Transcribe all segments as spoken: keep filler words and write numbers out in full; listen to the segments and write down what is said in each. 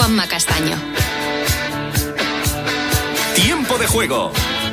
Juanma Castaño. Tiempo de juego.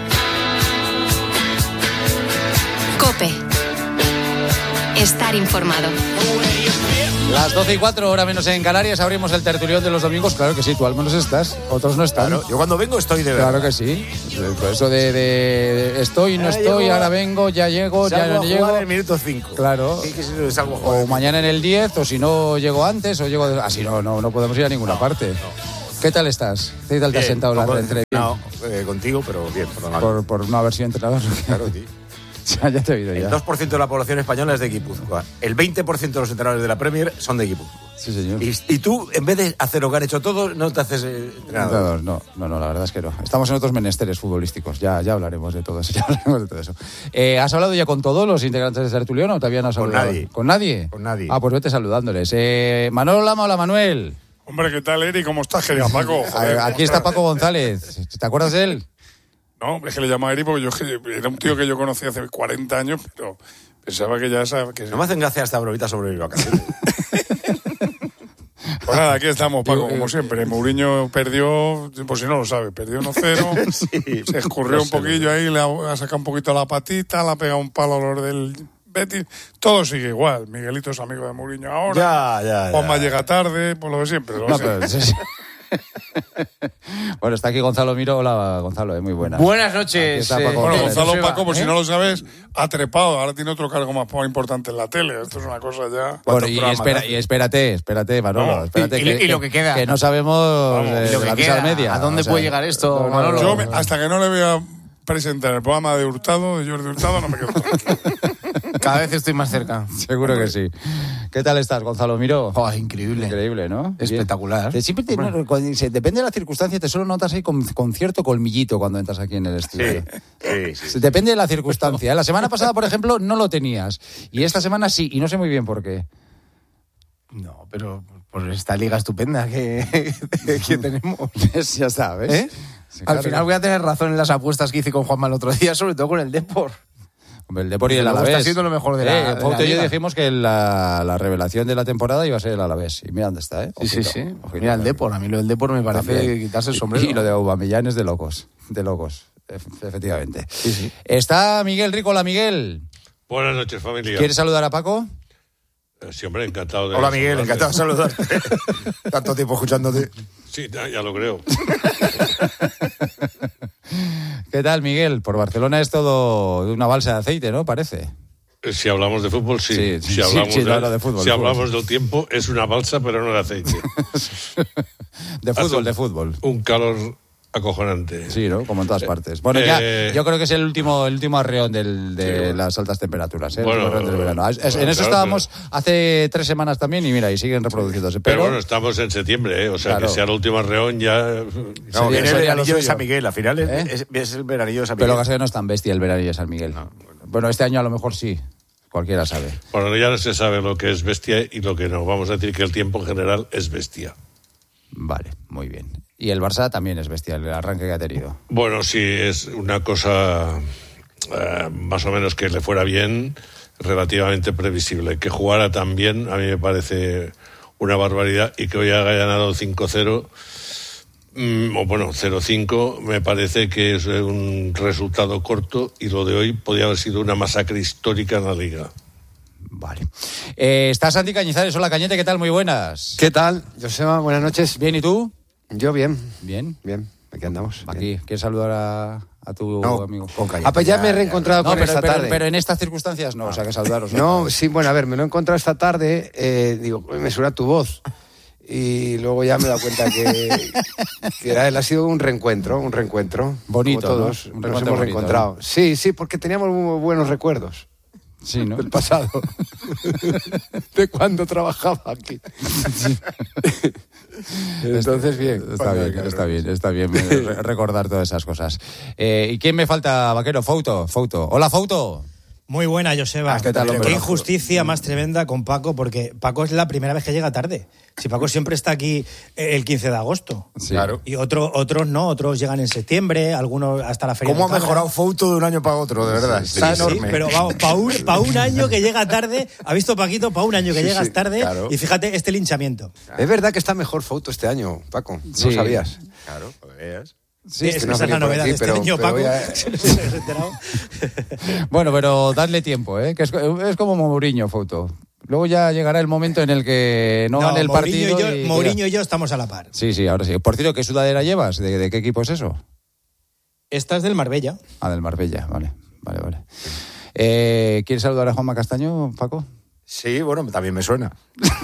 COPE. Estar informado. Las doce y cuatro, hora menos en Canarias, abrimos el tertulión de los domingos. Claro que sí, tú al menos estás, otros no están. Claro, yo cuando vengo estoy de verdad. Claro que sí. Por eso de, de estoy, no estoy, ahora vengo, ya llego, ya no llego. Salgo a jugar en el minuto cinco. Claro. Sí, que si salgo a jugar. O mañana en el diez, o si no llego antes, o llego... Así no, no, no podemos ir a ninguna no, parte. No. ¿Qué tal estás? ¿Qué tal te has sentado la entre? No, eh, contigo, pero bien. Por, por, por no haber sido entrenador. Claro, tío. Ya, ya te he oído ya. El dos por ciento de la población española es de Guipúzcoa. El veinte por ciento de los entrenadores de la Premier son de Guipúzcoa. Sí, señor. Y, y tú, en vez de hacer lo que han hecho todos, no te haces eh, entrenador. No, no, no, la verdad es que no. Estamos en otros menesteres futbolísticos. Ya, ya hablaremos de todo eso. Ya hablaremos de todo eso. Eh, ¿Has hablado ya con todos los integrantes de Tertulión o todavía no has Con hablado? nadie. ¿Con nadie? Con nadie. Ah, pues vete saludándoles. Eh, Manolo Lama, hola Manuel. Hombre, ¿qué tal, Eri? ¿Cómo estás, querido Paco? Joder, Aquí está Paco González. ¿Te acuerdas de él? No, es que le llamo a Eri porque yo era un tío que yo conocí hace cuarenta años, pero pensaba que ya esa... Que... No me hacen gracia esta bromita sobre mi vacación. Pues nada, aquí estamos, Paco, como siempre. Mourinho perdió, por si no lo sabe, perdió uno cero, Sí, se escurrió no un sé, poquillo no. ahí, le ha, ha sacado un poquito la patita, le ha pegado un palo a los del Betis. Todo sigue igual. Miguelito es amigo de Mourinho ahora. Ya, ya, ya. Juanma llega tarde, por lo de siempre. Lo No, sé. pero, sí, sí. Bueno, está aquí Gonzalo Miro. Hola, Gonzalo, eh, muy buenas. Buenas noches. Aquí está Paco Bueno, González. Gonzalo Joseba, Paco, por ¿eh? si no lo sabes, ha trepado. Ahora tiene otro cargo más importante en la tele. Esto es una cosa ya... Bueno, y, programas espera, hace? y espérate, espérate, Manolo. No, espérate, y- y- y lo que queda. Que no sabemos Vamos, eh, y lo de que la visa queda. media. ¿A dónde puede llegar esto, Manolo? Yo, me- hasta que no le voy a presentar el programa de Hurtado, de Jordi Hurtado, no me quedo tranquilo. Cada vez estoy más cerca. Seguro que sí. ¿Qué tal estás, Gonzalo Miro? Oh, increíble. Increíble, ¿no? Espectacular. Bien. Siempre te- no, cuando dice, depende de la circunstancia, te solo notas ahí con, con cierto colmillito cuando entras aquí en el estudio. Sí, sí, sí. Depende de la circunstancia. La semana pasada, por ejemplo, no lo tenías. Y esta semana sí, y no sé muy bien por qué. No, pero por esta liga estupenda que, que tenemos. Ya está, ¿ves? ¿Eh? Sí, Al claro final que- voy a tener razón en las apuestas que hice con Juanma el otro día, sobre todo con el Depor. Hombre, el Depor y el Luego Alavés. está siendo lo mejor de la- Eh, de Fausto la y yo liga. dijimos que la, la revelación de la temporada iba a ser el Alavés. Y mira dónde está, ¿eh? Sí, sí, Ojito, sí. ojito. Mira el Depor. A mí lo del Depor me parece También. quitarse el sombrero. Y lo de Aubameyang es de locos. De locos, ef- efectivamente. Sí, sí. Está Miguel Rico. Hola, Miguel. Buenas noches, familia. ¿Quieres saludar a Paco? Eh, Sí, hombre, encantado de... Hola, Miguel, saludarte. encantado de saludarte. Tanto tiempo escuchándote. Sí, ya, ya lo creo. ¿Qué tal, Miguel? Por Barcelona es todo de una balsa de aceite, ¿no? Parece. Eh, Si hablamos de fútbol, sí. Sí, sí, si hablamos, sí, sí, de, no, no, de fútbol, si de fútbol. hablamos del tiempo, es una balsa, pero no de aceite. De Hace fútbol, un- de fútbol. Un calor acojonante. Sí, ¿no? Como en todas partes. Bueno, ya, Eh, yo creo que es el último, el último arreón del, de Sí, bueno. las altas temperaturas, ¿eh? El Bueno, último arreón del verano. Es- es- en bueno, eso claro, estábamos hace tres semanas también y mira, y siguen reproduciéndose. Pero, Pero, bueno, estamos en septiembre, ¿eh? O sea, Claro. que sea el último arreón ya... No, Sería- viene el sería lo veranillo de suyo. San Miguel. Al final es, ¿Eh? es, es el veranillo de San pero Miguel. lo que pasa es que no es tan bestia el veranillo de San Miguel. Bueno, este año a lo mejor sí. Cualquiera sabe. Bueno, ya no se sabe lo que es bestia y lo que no. Vamos a decir que el tiempo en general es bestia. Vale, muy bien. Y el Barça también es bestia, el arranque que ha tenido. Bueno, sí, es una cosa eh, más o menos que le fuera bien, relativamente previsible. Que jugara tan bien, a mí me parece una barbaridad, y que hoy haya ganado cinco cero, mm, o bueno, cero cinco, me parece que es un resultado corto, y lo de hoy podía haber sido una masacre histórica en la Liga. Vale. Eh, está Santi Cañizares. Hola, Cañete, ¿qué tal? Muy buenas. ¿Qué tal, Joseba? Buenas noches. Bien, ¿y tú? Yo bien, Bien. bien. Aquí andamos. Aquí. bien. ¿Quieres saludar a, a tu No, amigo? con Cañete. Ah, pues ya me he reencontrado No, con pero, esta pero, tarde. pero en estas circunstancias no, o sea, que saludaros. No, sí, bueno, a ver, me lo he encontrado esta tarde. Eh, digo, "Uy, me suena tu voz". Y luego ya me he dado cuenta que, que era, él ha sido un reencuentro, un reencuentro. Bonito, como todos. ¿no? Un Nos reencuentro hemos bonito, reencontrado. Sí, sí, porque teníamos muy buenos recuerdos Sí, ¿no? del pasado. De cuando trabajaba aquí. Entonces, bien. Está bien, está bien, está bien re- recordar todas esas cosas. Eh, ¿Y quién me falta, vaquero? Fouto, Fouto. Hola, Fouto. Muy buena, Joseba. Ah, ¿qué tal, hombre? Qué injusticia más tremenda con Paco, porque Paco es la primera vez que llega tarde. Si Paco siempre está aquí el quince de agosto. Sí. Claro. Y otro, otros no, otros llegan en septiembre, algunos hasta la feria. ¿Cómo ha de Cabra. mejorado Fouto de un año para otro, de verdad? Sí, Está sí, enorme. pero vamos, para un, pa un año que llega tarde, ¿ha visto Paquito? Para un año que Sí, llegas sí, tarde, claro. y fíjate este linchamiento. Es verdad que está mejor foto este año, Paco. No Sí. sabías. Claro, lo veas. Sí, es, que no esa es la venía por novedad aquí, de este pero- año, pero Paco. ya- ¿Se has enterado? Bueno, pero dadle tiempo, ¿eh? Que es, es como Mourinho, Foto. Luego ya llegará el momento en el que no, gane el Mourinho partido. y yo, y- Mourinho y yo estamos a la par. Sí, sí, ahora sí. Por cierto, ¿qué sudadera llevas? ¿De, de qué equipo es eso? Esta es del Marbella. Ah, del Marbella, vale, vale, vale. Eh, ¿Quieres saludar a Juanma Castaño, Paco? Sí, bueno, también me suena.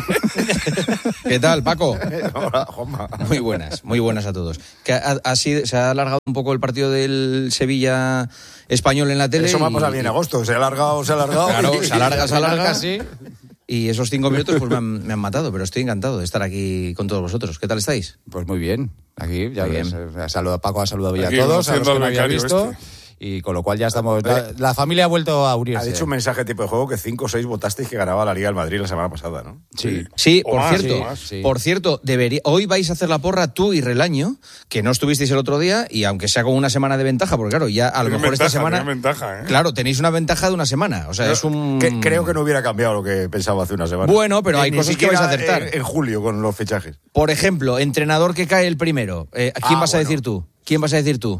¿Qué tal, Paco? Hola, Juanma. Muy buenas, muy buenas a todos. Que ha, ha sido, se ha alargado un poco el partido del Sevilla español en la tele. Eso me ha y- pasado bien en agosto. Se ha alargado, se ha alargado. Claro, y- se alarga, se alarga. Casi. Y esos cinco minutos pues me han, me han matado, pero estoy encantado de estar aquí con todos vosotros. ¿Qué tal estáis? Pues muy bien. Aquí ya Muy ves, bien. eh, saluda, Paco ha saludado ya a Aquí todos, a los conociendo que no al había becario visto. este. Y con lo cual ya estamos... La, la familia ha vuelto a unirse. Ha dicho un mensaje tipo de juego que cinco o seis votasteis que ganaba la Liga del Madrid la semana pasada, ¿no? Sí. Sí, O por más, cierto, o más. Sí. por cierto, debería, hoy vais a hacer la porra tú y Relaño, que no estuvisteis el otro día, y aunque sea con una semana de ventaja, porque claro, ya a lo Tiene mejor esta ventaja, semana... tiene ventaja, ¿eh? Claro, tenéis una ventaja de una semana, o sea, es un... Que- creo que no hubiera cambiado lo que pensaba hace una semana. Bueno, pero Ni- hay ni cosas que vais a siquiera acertar. En, en julio con los fichajes. Por ejemplo, entrenador que cae el primero. Eh, ¿A quién Ah, vas a bueno. decir tú? ¿Quién vas a decir tú?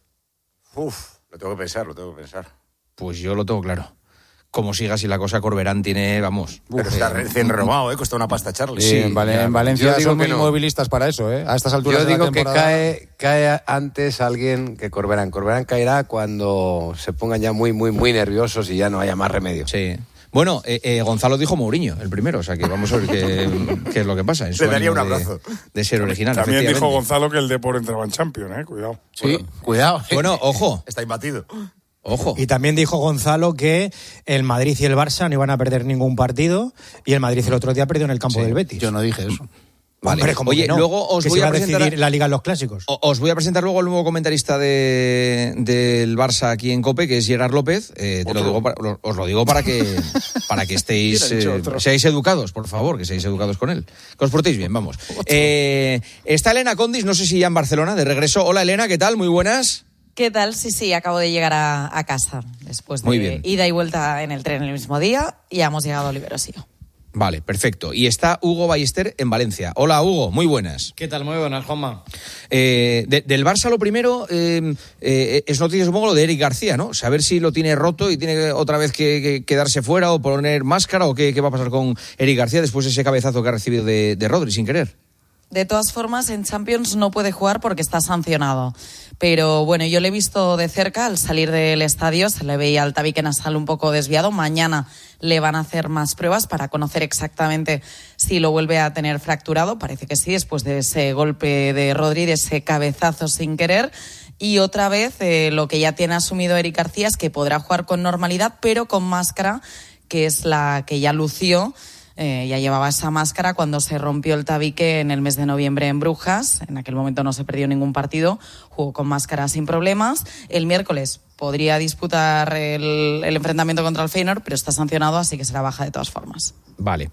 Uf, lo tengo que pensar, lo tengo que pensar. Pues yo lo tengo claro. Como siga así la cosa, Corberán tiene, vamos... Pero está recién renovado, ¿eh? Cuesta una pasta Charlie. Sí, en, Vale- ya. en Valencia Yo digo son muy que no. movilistas para eso, ¿eh? A estas alturas Yo de la digo que temporada. cae, cae antes alguien que Corberán. Corberán caerá cuando se pongan ya muy, muy, muy nerviosos y ya no haya más remedio. Sí. Bueno, eh, eh, Gonzalo dijo Mourinho, el primero, o sea que vamos a ver qué, qué es lo que pasa. En su Le daría ánimo un abrazo. De, de ser original. También dijo efectivamente. Gonzalo que el Depor entraba en Champions, ¿eh? Cuidado. Sí, cuidado. Bueno, ojo, Está imbatido. ojo. Y también dijo Gonzalo que el Madrid y el Barça no iban a perder ningún partido, y el Madrid el otro día perdió en el campo del Betis. Yo no dije eso. Vale. Hombre, ¿cómo Oye, que no? luego os que voy se a iba a presentar... decidir la Liga en los clásicos. O- Os voy a presentar luego al nuevo comentarista de, del Barça aquí en COPE, que es Gerard López. Eh, te lo digo para- lo- os lo digo para que, para que estéis, eh, seáis educados, por favor, que seáis educados con él. Que os portéis bien, vamos. Eh, está Elena Condis, no sé si ya en Barcelona, de regreso. Hola Elena, ¿qué tal? Muy buenas. ¿Qué tal? Sí, sí, acabo de llegar a, a casa después de Muy bien. ida y vuelta en el tren el mismo día y ya hemos llegado a Liberosío. Vale, perfecto. Y está Hugo Ballester en Valencia. Hola Hugo, muy buenas. ¿Qué tal? Muy buenas, Juanma. Eh, de- del Barça lo primero eh, eh, es noticia, supongo, lo de Eric García, ¿no? Saber si lo tiene roto y tiene otra vez que, que quedarse fuera o poner máscara o qué, qué va a pasar con Eric García después de ese cabezazo que ha recibido de, de Rodri sin querer. De todas formas, en Champions no puede jugar porque está sancionado. Pero bueno, yo le he visto de cerca al salir del estadio, se le veía el tabique nasal un poco desviado. Mañana le van a hacer más pruebas para conocer exactamente si lo vuelve a tener fracturado. Parece que sí, después de ese golpe de Rodri, de ese cabezazo sin querer. Y otra vez, eh, lo que ya tiene asumido Eric García es que podrá jugar con normalidad, pero con máscara, que es la que ya lució. Eh, ya llevaba esa máscara cuando se rompió el tabique en el mes de noviembre en Brujas. En aquel momento no se perdió ningún partido, jugó con máscara sin problemas. El miércoles podría disputar el, el enfrentamiento contra el Feyenoord, pero está sancionado, así que será baja de todas formas. Vale.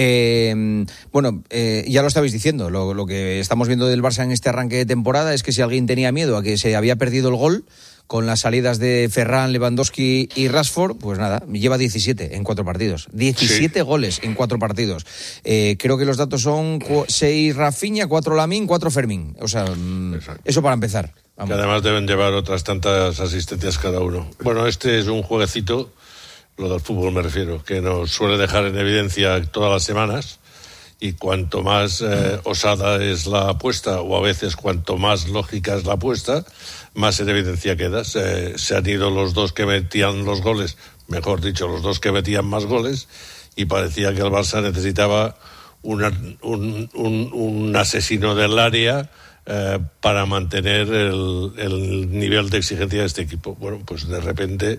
Eh, bueno, eh, ya lo estabais diciendo, lo, lo que estamos viendo del Barça en este arranque de temporada es que si alguien tenía miedo a que se había perdido el gol con las salidas de Ferran, Lewandowski y Rashford, pues nada, lleva diecisiete en cuatro partidos. diecisiete sí. goles en cuatro partidos. Eh, creo que los datos son seis Rafinha, cuatro Lamine, cuatro Fermín. O sea, Exacto. Eso para empezar. Vamos. Que además deben llevar otras tantas asistencias cada uno. Bueno, este es un jueguecito, lo del fútbol me refiero, que nos suele dejar en evidencia todas las semanas. Y cuanto más eh, osada es la apuesta, o a veces cuanto más lógica es la apuesta, más en evidencia queda. Se, se han ido los dos que metían los goles, mejor dicho, los dos que metían más goles, y parecía que el Barça necesitaba una, un, un, un asesino del área eh, para mantener el, el nivel de exigencia de este equipo. Bueno, pues de repente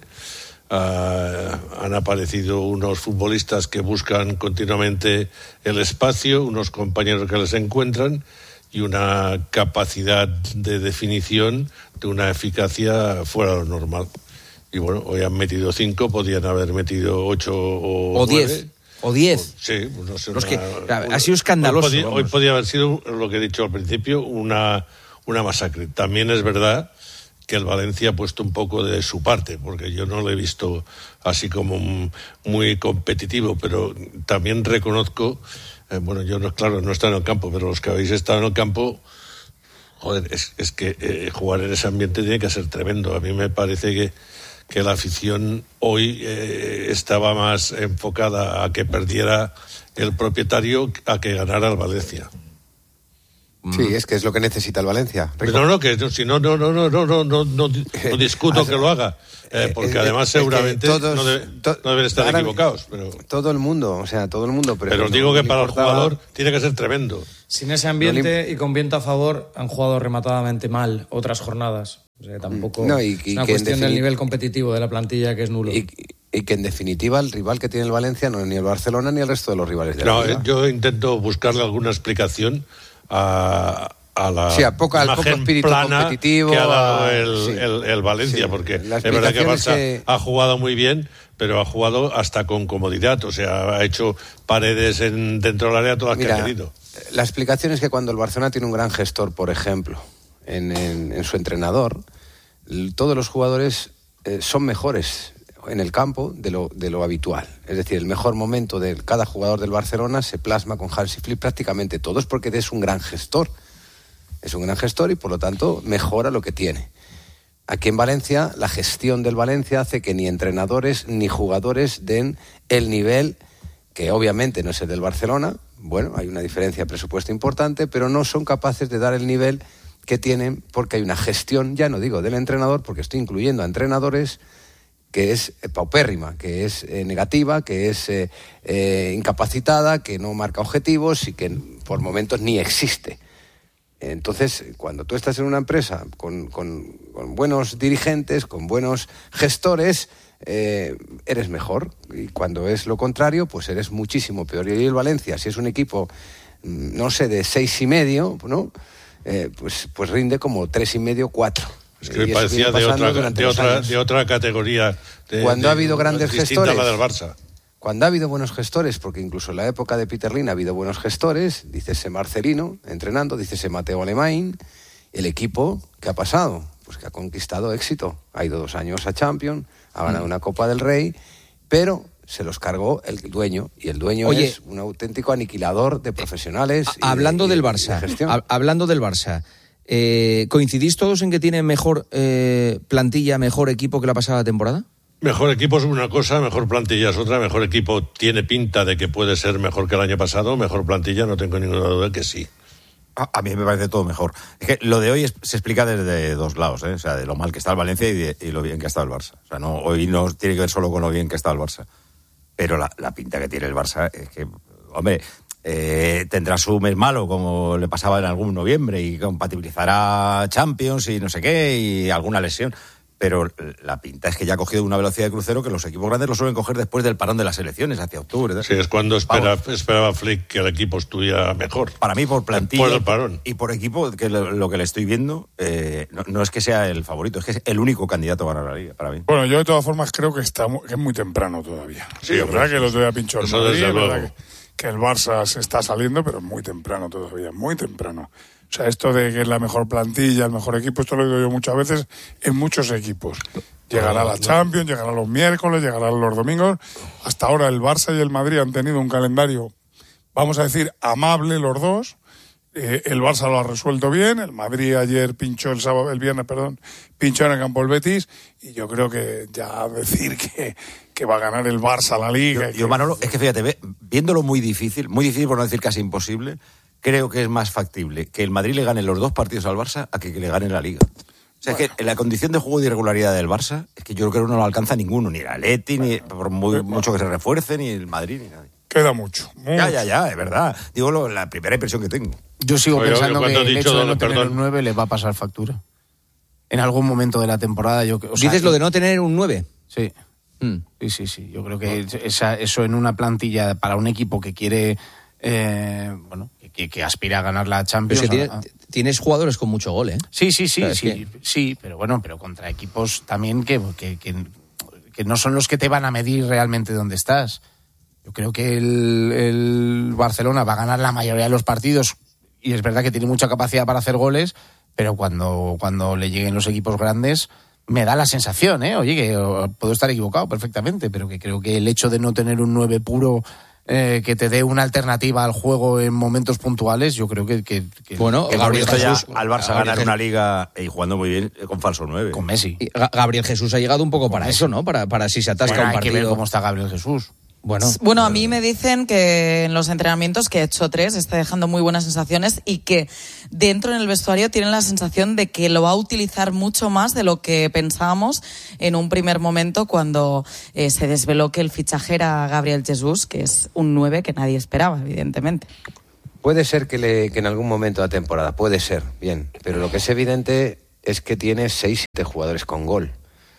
Uh, han aparecido unos futbolistas que buscan continuamente el espacio, unos compañeros que les encuentran y una capacidad de definición de una eficacia fuera de lo normal. Y bueno, hoy han metido cinco, podían haber metido ocho o, o diez. O diez. Sí, no sé. Los una, que, claro, ha sido escandaloso. Hoy podía, hoy podía haber sido, lo que he dicho al principio, una, una masacre. También es verdad que el Valencia ha puesto un poco de su parte, porque yo no lo he visto así como muy competitivo, pero también reconozco, eh, bueno, yo no, claro, no he estado en el campo, pero los que habéis estado en el campo, joder, es, es que eh, jugar en ese ambiente tiene que ser tremendo. A mí me parece que, que la afición hoy eh, estaba más enfocada a que perdiera el propietario a que ganara el Valencia. Sí, es que es lo que necesita el Valencia. No, no, que no, si no, no, no, no, no, no, no, no, no discuto que lo haga, eh, porque además seguramente todos, no, debe, to, no deben estar ahora, equivocados. Pero... Todo el mundo, o sea, todo el mundo. Pero, pero os digo que para el jugador tiene que ser tremendo. Sin ese ambiente y con viento a favor han jugado rematadamente mal otras jornadas. O sea, tampoco no, y, y es una que cuestión defini- del nivel competitivo de la plantilla que es nulo. Y, y que en definitiva el rival que tiene el Valencia no es ni el Barcelona ni el resto de los rivales de la No, Liga. yo intento buscarle alguna explicación a... a la sí, a poca, al poco espíritu competitivo que ha dado a... el, sí. el, el Valencia, sí, porque es verdad que es Barça que... ha jugado muy bien, pero ha jugado hasta con comodidad, o sea, ha hecho paredes en, dentro del área todas las Mira, que ha querido. La explicación es que cuando el Barcelona tiene un gran gestor, por ejemplo, en, en, en su entrenador, todos los jugadores eh, son mejores en el campo de lo, de lo habitual. Es decir, el mejor momento de cada jugador del Barcelona se plasma con Hansi Flick prácticamente todos porque es un gran gestor. Es un gran gestor y por lo tanto mejora lo que tiene. Aquí en Valencia, la gestión del Valencia hace que ni entrenadores ni jugadores den el nivel que obviamente no es el del Barcelona. Bueno, hay una diferencia de presupuesto importante, pero no son capaces de dar el nivel que tienen porque hay una gestión, ya no digo del entrenador, porque estoy incluyendo a entrenadores, que es paupérrima, que es eh, negativa, que es eh, eh, incapacitada, que no marca objetivos y que por momentos ni existe. Entonces, cuando tú estás en una empresa con, con, con buenos dirigentes, con buenos gestores, eh, eres mejor. Y cuando es lo contrario, pues eres muchísimo peor. Y el Valencia, si es un equipo, no sé, de seis y medio, ¿no? Eh, pues, pues rinde como tres y medio, cuatro. Es que me parecía de otra, de, otra, de otra categoría. De, cuando de, ha habido grandes distinta gestores. A la del Barça. Cuando ha habido buenos gestores, porque incluso en la época de Peter Lim ha habido buenos gestores, dícese Marcelino entrenando, dícese Mateo Alemany, el equipo, ¿qué ha pasado? Pues que ha conquistado éxito. Ha ido dos años a Champions, ha ganado mm. una Copa del Rey, pero se los cargó el dueño, y el dueño Oye, es un auténtico aniquilador de profesionales. Eh, hablando, de, del de, Barça, de ha, hablando del Barça, eh, ¿coincidís todos en que tiene mejor eh, plantilla, mejor equipo que la pasada temporada? Mejor equipo es una cosa, mejor plantilla es otra. Mejor equipo tiene pinta de que puede ser mejor que el año pasado. Mejor plantilla, no tengo ninguna duda que sí. A, a mí me parece todo mejor. Es que lo de hoy es, se explica desde dos lados, ¿eh? O sea, de lo mal que está el Valencia y, de, y lo bien que ha estado el Barça. O sea, no, hoy no tiene que ver solo con lo bien que está el Barça. Pero la, la pinta que tiene el Barça es que, hombre, eh, tendrá su mes malo, como le pasaba en algún noviembre, y compatibilizará Champions y no sé qué, y alguna lesión. Pero la pinta es que ya ha cogido una velocidad de crucero que los equipos grandes lo suelen coger después del parón de las elecciones, hacia octubre. ¿eh? Sí, es cuando espera, esperaba Flick que el equipo estuviera mejor. Para mí, por plantilla del parón. Y por equipo, que lo, lo que le estoy viendo, eh, no, no es que sea el favorito, es que es el único candidato a ganar la Liga, para mí. Bueno, yo de todas formas creo que, está, que es muy temprano todavía. Sí, es verdad que el otro día pinchó el Madrid, es verdad que, que el Barça se está saliendo, pero es muy temprano todavía, muy temprano. O sea, esto de que es la mejor plantilla, el mejor equipo, esto lo digo yo muchas veces en muchos equipos. Llegará la Champions, llegará los miércoles, llegará los domingos. Hasta ahora el Barça y el Madrid han tenido un calendario, vamos a decir, amable los dos. Eh, el Barça lo ha resuelto bien, el Madrid ayer pinchó el sábado, el viernes, perdón, pinchó en el campo el Betis, y yo creo que ya decir que, que va a ganar el Barça la Liga. Yo, yo Manolo, es que fíjate, ve, viéndolo muy difícil, muy difícil por no decir casi imposible, creo que es más factible que el Madrid le gane los dos partidos al Barça a que, que le gane la Liga. O sea, bueno. Es que la condición de juego de irregularidad del Barça es que yo creo que no lo alcanza ninguno, ni el Atleti, ni por muy, mucho que se refuerce, ni el Madrid, ni nadie. Queda mucho, mucho. Ya, ya, ya, es verdad. Digo lo, la primera impresión que tengo. Yo sigo Oye, pensando que el hecho de no perdón. tener un nueve le va a pasar factura. En algún momento de la temporada yo... O sea, ¿dices lo de no tener un nueve? Sí. Mm. Sí, sí, sí. Yo creo que esa, eso en una plantilla para un equipo que quiere... Eh, bueno, que, que aspira a ganar la Champions. Pero es que a, tiene, tienes jugadores con mucho gol, ¿eh? Sí, sí, sí, Claro, sí, que... sí, pero bueno, pero contra equipos también que, que, que, que no son los que te van a medir realmente dónde estás. Yo creo que el, el Barcelona va a ganar la mayoría de los partidos y es verdad que tiene mucha capacidad para hacer goles, pero cuando, cuando le lleguen los equipos grandes me da la sensación, ¿eh? Oye, que puedo estar equivocado perfectamente, pero que creo que el hecho de no tener un nueve puro eh, que te dé una alternativa al juego en momentos puntuales, yo creo que... que, que bueno, que Gabriel Jesús, Jesús al Barça Gabriel ganar Jesús. una liga y jugando muy bien con falso nueve. Con Messi. Y Gabriel Jesús ha llegado un poco para eso, ¿no? Para, para si se atasca Bueno, un hay que partido. ver cómo está Gabriel Jesús. Bueno, Bueno, a mí me dicen que en los entrenamientos, que he hecho tres, está dejando muy buenas sensaciones y que dentro en el vestuario tienen la sensación de que lo va a utilizar mucho más de lo que pensábamos en un primer momento cuando eh, se desveló que el fichaje era Gabriel Jesús, que es un nueve que nadie esperaba, evidentemente. Puede ser que, le, que en algún momento de la temporada, puede ser, bien, pero lo que es evidente es que tiene seis, siete jugadores con gol.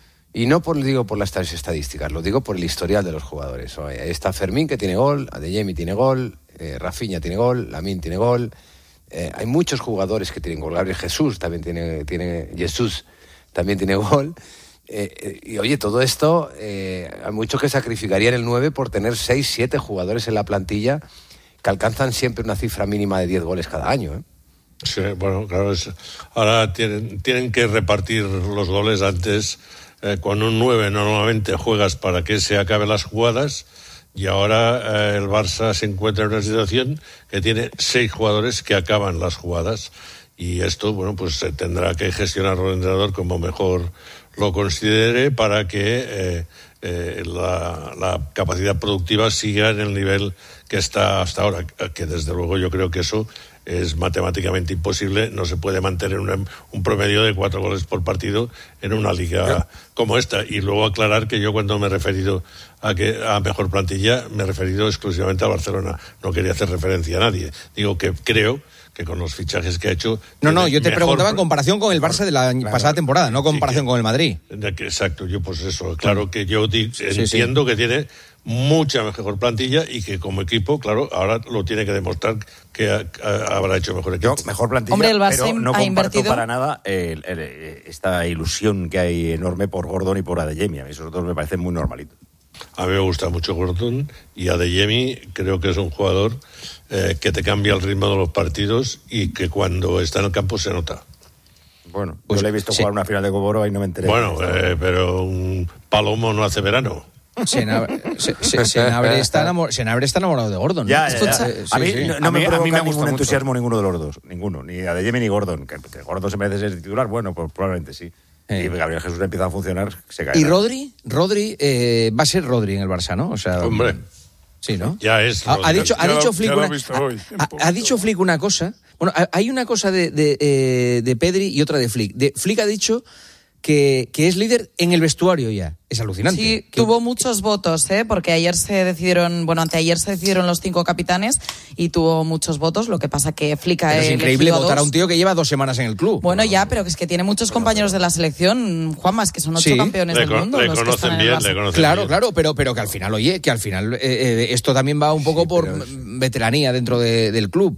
Y no por, digo por las tales estadísticas, lo digo por el historial de los jugadores. Ahí está Fermín, que tiene gol, Adeyemi tiene gol, eh, Rafinha tiene gol, Lamine tiene gol. Eh, hay muchos jugadores que tienen gol. Gabriel Jesús también tiene, tiene Jesús también tiene gol. Eh, eh, y oye, todo esto, eh, hay muchos que sacrificarían el nueve por tener seis, siete jugadores en la plantilla que alcanzan siempre una cifra mínima de diez goles cada año, ¿eh? Sí, bueno, claro, es, ahora tienen, tienen que repartir los goles antes. Eh, con un nueve normalmente juegas para que se acaben las jugadas y ahora eh, el Barça se encuentra en una situación que tiene seis jugadores que acaban las jugadas y esto, bueno, pues se tendrá que gestionarlo el entrenador como mejor lo considere para que eh, eh, la, la capacidad productiva siga en el nivel que está hasta ahora, que desde luego yo creo que eso es matemáticamente imposible, no se puede mantener una, un promedio de cuatro goles por partido en una liga como esta. Y luego aclarar que yo cuando me he referido a que a mejor plantilla, me he referido exclusivamente a Barcelona, no quería hacer referencia a nadie. Digo que creo que con los fichajes que ha hecho... No, no, yo te mejor, preguntaba en comparación con el Barça de la claro, pasada temporada, no comparación sí, que, con el Madrid. Exacto, yo pues eso, claro que yo di, sí, entiendo sí. que tiene mucha mejor plantilla y que como equipo, claro, ahora lo tiene que demostrar que ha, ha, habrá hecho mejor equipo. Yo, mejor plantilla, Hombre, el Barça pero no ha comparto invertido... para nada el, el, esta ilusión que hay enorme por Gordon y por Adeyemi. A mí esos dos me parecen muy normalitos. A mí me gusta mucho Gordon y Adeyemi creo que es un jugador eh, que te cambia el ritmo de los partidos y que cuando está en el campo se nota. Bueno, pues, yo le he visto sí. jugar una final de Coboro y no me enteré. Bueno, eh, pero un palomo no hace verano. Senabre, se, se, Senabre, está enamor, Senabre está enamorado de Gordon. Ya, ya, ya. Eh, sí, a mí sí. no, no A me mí- a provoca mí me ningún gusta entusiasmo mucho. ninguno de los dos. Ninguno. Ni Adeyemi ni Gordon. Que, que Gordon se merece ser titular, bueno, pues probablemente sí. Eh. Y Gabriel Jesús empieza a funcionar, se cae. ¿Y Rodri? Rodri eh, va a ser Rodri en el Barça, ¿no? O sea, Hombre, sí, ¿no? ya es. Ha, ha dicho, ha Ya lo- dicho ya Flick lo he una, visto ha- hoy, un ha- poquito. ha dicho Flick una cosa. Bueno, ha- hay una cosa de, de, eh, de Pedri y otra de Flick. De, Flick ha dicho que, que es líder en el vestuario ya. Es alucinante. Sí, Que- tuvo muchos votos, ¿eh? Porque ayer se decidieron, bueno, anteayer se decidieron los cinco capitanes y tuvo muchos votos, lo que pasa que Flick ha pero es elegido increíble a votar a dos. un tío que lleva dos semanas en el club. Bueno, ya, pero es que tiene muchos compañeros de la selección, Juanma, es que son ocho Sí. campeones Le, del con- mundo. le los que están conocen en el bien, Barça. le conocen Claro, bien. claro, pero, pero que al final, oye, que al final eh, eh, esto también va un poco Sí, por pero es- veteranía dentro de- del club.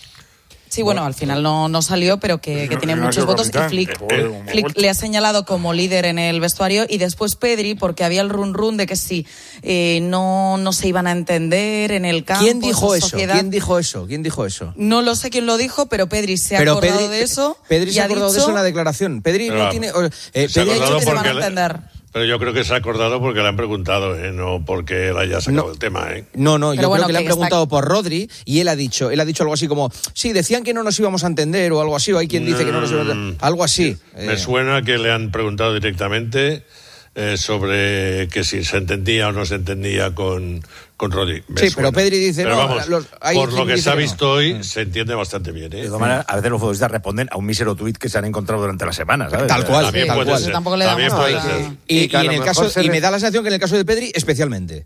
Sí, bueno, al final no, no salió, pero que, que No, tiene no ha muchos sido votos. capitán. Y Flick, Eh, eh, Flick vuelto. le ha señalado como líder en el vestuario y después Pedri, porque había el run run de que si eh, no, no se iban a entender en el campo. ¿Quién dijo esa eso? sociedad. ¿Quién dijo eso? ¿Quién dijo eso? No lo sé quién lo dijo, pero Pedri se ha Pero acordado Pedri, de eso. Pedri y se ha ha acordado de dicho- eso en la declaración. Pedri Pero, no tiene. eh, se ha Pedri ha dicho acordado que se van a porque le- entender. Pero yo creo que se ha acordado porque le han preguntado, ¿eh? No porque él haya sacado No. el tema, ¿eh? No, no, Pero yo bueno, creo que le han que está- preguntado por Rodri y él ha dicho, él ha dicho algo así como, sí, decían que no nos íbamos a entender o algo así, o hay quien dice que no nos íbamos a entender, algo así. Me Eh, suena que le han preguntado directamente eh, sobre que si se entendía o no se entendía con, con Rodri. Me Sí, suena. pero Pedri dice, Pero no, vamos, los- hay por quien lo que dice se ha que no. visto hoy, se entiende bastante bien, De ¿eh? todas maneras, a veces los futbolistas responden a un mísero tuit que se han encontrado durante la semana, ¿sabes? Tal cual, También tal puede cual. ser. Tampoco le También damos puede la- ser. Y, Y que a y en lo el mejor caso, se y le- me da la sensación que en el caso de Pedri, especialmente.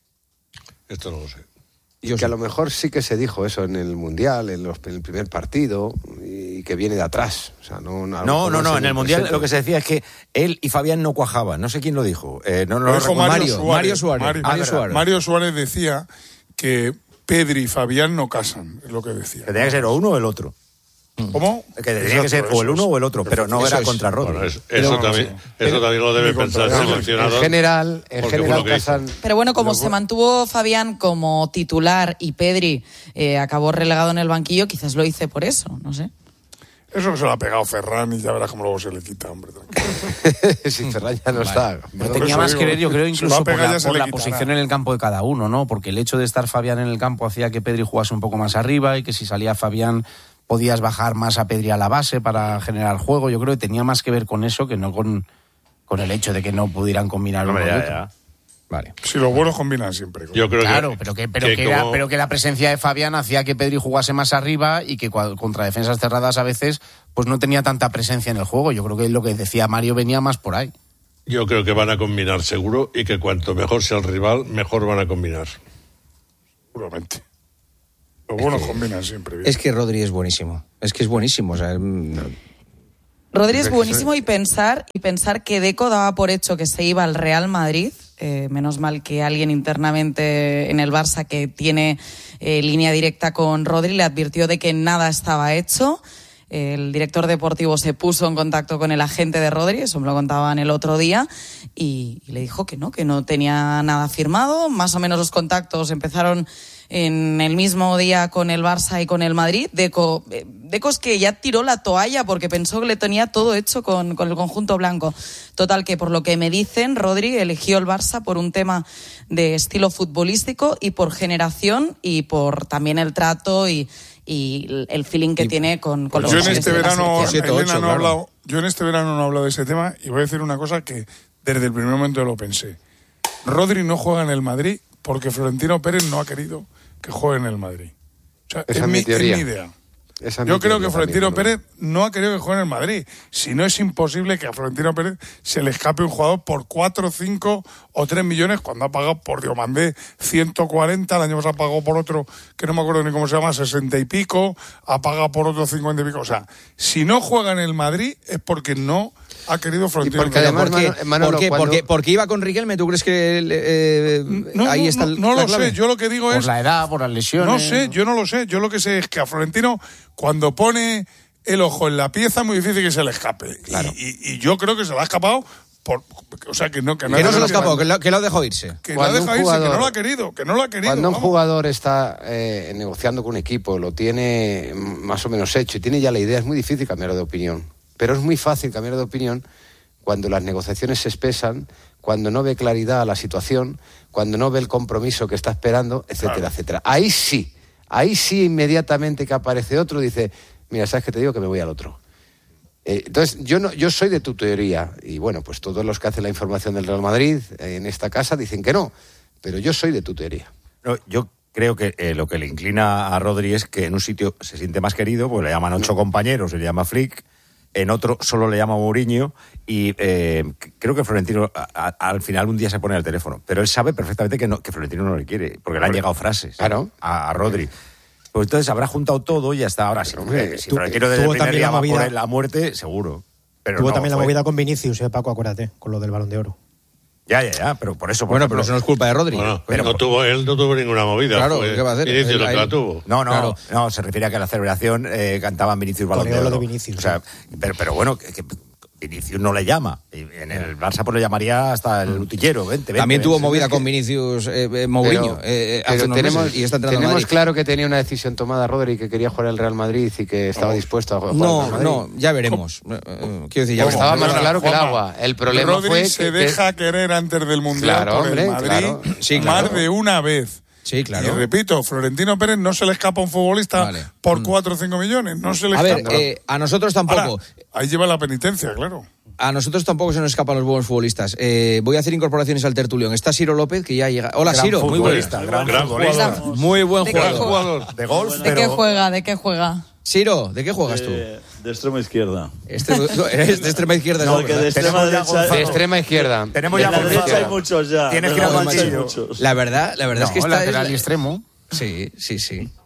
Esto no lo sé. Y que a lo mejor sí que se dijo eso en el Mundial, en, los- en el primer partido, y que viene de atrás. O sea, no, a lo No, mejor no, es no, en el Mundial presente. lo que se decía es que él y Fabián no cuajaban. No sé quién lo dijo. Eh, no, no Lo lo dijo recuerdo. Mario, Mario, Suárez. Mario Suárez. Mario, Mario Ah, Suárez. Mario Suárez decía que Pedri y Fabián no casan, es lo que decía. Que tenía que ser o uno o el otro. ¿Cómo? Que tenía que ser o el uno o el otro, pero no era contra Rodri. Bueno, eso, eso, Pero, también, eso también lo debe pensar el seleccionador. En general, en porque general fue lo que hizo. Casan... Pero bueno, como se mantuvo Fabián como titular y Pedri eh, acabó relegado en el banquillo, quizás lo hice por eso, no sé. Eso que se lo ha pegado Ferran y ya verás cómo luego se le quita, hombre. Tranquilo. Si Ferran ya no está. Pero Por tenía eso más digo, que ver, yo creo, se incluso va a por pegar, la, ya se por le la quitará. posición en el campo de cada uno, ¿no? Porque el hecho de estar Fabián en el campo hacía que Pedri jugase un poco más arriba y que si salía Fabián podías bajar más a Pedri a la base para generar juego. Yo creo que tenía más que ver con eso que no con, con el hecho de que no pudieran combinar uno Hombre, con ya, otro. ya. Vale. Si los buenos combinan siempre. Yo creo Claro, que, pero que, pero, que que era- como- pero que la presencia de Fabián hacía que Pedri jugase más arriba y que cua- contra defensas cerradas a veces pues no tenía tanta presencia en el juego. Yo creo que lo que decía Mario venía más por ahí. yo creo que van a combinar seguro y que cuanto mejor sea el rival, mejor van a combinar. Seguramente. Los buenos combinan siempre bien. Es que Rodri es buenísimo. Es que es buenísimo. O sea, mm, Rodri es buenísimo y pensar, y pensar que Deco daba por hecho que se iba al Real Madrid. Eh, menos mal que alguien internamente en el Barça que tiene eh, línea directa con Rodri le advirtió de que nada estaba hecho. El director deportivo se puso en contacto con el agente de Rodri, eso me lo contaban el otro día, y, y le dijo que no, que no tenía nada firmado. Más o menos los contactos empezaron en el mismo día con el Barça y con el Madrid. Deco, eh, Deco es que ya tiró la toalla porque pensó que le tenía todo hecho con, con el conjunto blanco. Total, que por lo que me dicen, Rodri eligió el Barça por un tema de estilo futbolístico y por generación y por también el trato y, y el feeling que tiene con, con los Yo en jugadores este de la verano, selección. siete, ocho, Elena, no ha claro. hablado, yo en este verano no he hablado de ese tema y voy a decir una cosa que desde el primer momento lo pensé. Rodri no juega en el Madrid porque Florentino Pérez no ha querido que juegue en el Madrid. O sea, Esa es, es mi mi, teoría. es mi idea. Esa es Yo mi creo teoría que Florentino también, Pérez no ha querido que juegue en el Madrid. Si no, es imposible que a Florentino Pérez se le escape un jugador por cuatro, cinco o tres millones cuando ha pagado por Diomandé ciento cuarenta, el año pasado pagó por otro, que no me acuerdo ni cómo se llama, sesenta y pico, ha pagado por otro cincuenta y pico. O sea, si no juega en el Madrid es porque no ha querido Florentino porque Pérez. además, ¿por qué? Mano- Manolo, ¿Por qué? cuando- Porque, porque iba con Riquelme. ¿Tú crees que eh, No, ahí no, está no, el- no la lo clave? sé, yo lo que digo Por es... la edad, por las lesiones. No sé, yo no lo sé. Yo lo que sé es que a Florentino, cuando pone el ojo en la pieza, es muy difícil que se le escape. Claro. Y, y- y yo creo que se le ha escapado por... O sea, que no... Que, Que nadie no se lo lo escapó, quiera- que lo, que lo dejó irse. Que lo ha Cuando un dejado irse, que jugador- no lo ha querido, que no lo ha querido. Cuando un vamos. jugador está eh, negociando con un equipo, lo tiene más o menos hecho y tiene ya la idea, es muy difícil cambiar de opinión. Pero es muy fácil cambiar de opinión cuando las negociaciones se espesan, cuando no ve claridad a la situación, cuando no ve el compromiso que está esperando, etcétera, Claro. etcétera. Ahí sí, ahí sí inmediatamente que aparece otro dice, mira, ¿sabes qué te digo? Que me voy al otro. Eh, entonces, yo no, yo soy de tu teoría, y bueno, pues todos los que hacen la información del Real Madrid eh, en esta casa dicen que no, pero yo soy de tu teoría. No, yo creo que eh, lo que le inclina a Rodri es que en un sitio se siente más querido, pues le llaman ocho compañeros, se le llama Flick, en otro solo le llama Mourinho, y eh, creo que Florentino a- a- al final un día se pone al teléfono, pero él sabe perfectamente que, no, que Florentino no le quiere, porque le han llegado frases Claro. a, a Rodri. Pues entonces habrá juntado todo y hasta ahora sí. hombre, Si tu- Florentino desde tuvo el primer también día la va movida- por él a muerte, seguro. Pero Tuvo no, también la fue- movida con Vinicius, eh, Paco, acuérdate, con lo del Balón de Oro. Ya, ya, ya, pero por eso... por Bueno, ejemplo, pero eso no es culpa de Rodri. Bueno, Pero no por- tuvo, él no tuvo ninguna movida. Claro, fue ¿qué va a hacer? Vinicius Él- lo que él- la tuvo. No, no, Claro. no, se refiere a que en la celebración eh, cantaban Vinicius Balón de Coreó lo Oro. de Vinicius, O sea, pero, pero bueno, que, que Vinicius no le llama. Y en el Barça pues le llamaría hasta el utillero, vente, vente. También tuvo vente. movida es que- con Vinicius eh, eh, Mourinho Pero- eh, hace pero unos tenemos, meses y está entrenando tenemos a Madrid. claro que tenía una decisión tomada Rodri, que quería jugar al Real Madrid y que estaba dispuesto a jugar al No, Real Madrid. no, ya veremos. Eh, eh, Quiero decir, ya Pues veremos. estaba más Juanma, claro que el Juanma, agua. El problema Rodri fue se que- deja querer antes del Mundial Claro, por hombre, el Madrid claro. Sí, claro. más de una vez. Sí, claro. Y repito, Florentino Pérez no se le escapa a un futbolista Vale. por cuatro o cinco millones. No se le A ver, escapa. eh, a nosotros tampoco. Ahora, ahí lleva la penitencia, claro. A nosotros tampoco se nos escapan los buenos futbolistas. Eh, voy a hacer incorporaciones al tertulión. Está Ciro López, que ya llega. Hola, Gran Ciro. Muy buen, futbolista, gran, Gran futbolista. jugador. muy buen ¿De qué jugador. juega? Jugador. De golf, ¿De pero... qué juega? ¿De qué juega? Ciro, ¿de qué juegas tú? De, de extrema izquierda. Este, eres de extrema izquierda. No, ¿no? que de ¿verdad? extrema Tenemos ya derecha. De extrema izquierda. Tenemos De ya la Gonzalo. derecha hay muchos ya. Tienes De que ir a la derecha hay banquillo. muchos. La verdad, la verdad es que No, esta lateral es y la- extremo. Sí, sí, sí.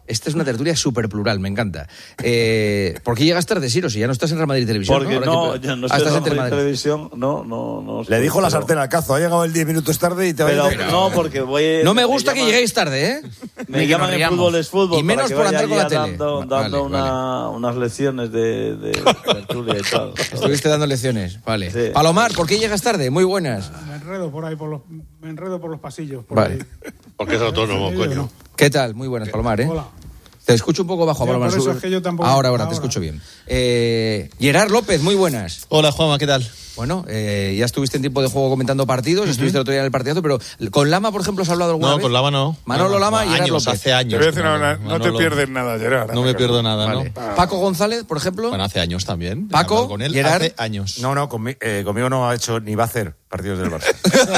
Esta es una tertulia súper plural, me encanta. Eh, ¿Por qué llegas tarde, Siro? Si ya no estás en Real Madrid Televisión. Porque ¿no? no, que... ya no ah, estoy en en Real Televisión. No, no, no. Le dijo la pero... sartén al cazo. Ha llegado el diez minutos tarde y te va pero, a ir... No, porque voy... No me gusta me que llaman, lleguéis tarde, ¿eh? Me llaman en Fútbol es Fútbol. Y menos por andar con la tele. Dando, dando vale, una, vale. unas lecciones de, de tertulia y tal. Estuviste dando lecciones, vale. Sí. Palomar, ¿por qué llegas tarde? Muy buenas. Me enredo por ahí, por los, me enredo por los pasillos. Por Vale. ahí. Porque es autónomo, Sí, coño. no. ¿Qué tal? Muy buenas, Palomar, ¿eh? Hola. Te escucho un poco bajo, Ya, Palomar. por eso es que yo tampoco- Ahora, ahora, te ahora. escucho bien. Eh, Gerard López, muy buenas. Hola, Juanma, ¿qué tal? Bueno, eh, ya estuviste en tiempo de juego comentando partidos, uh-huh. estuviste el otro día en el partidazo, pero ¿con Lama, por ejemplo, has hablado alguna No, vez? con Lama no. Manolo Lama y Gerard años, López. hace años. Te voy a decir con una- Manolo. no te Manolo- pierdes nada, Gerard. No me pierdo nada, Vale. ¿no? Paco González, por ejemplo. Bueno, hace años también. He Paco, hablado con él Gerard. hace años. No, no, conmi- eh, conmigo no ha hecho ni va a hacer partidos del Barça.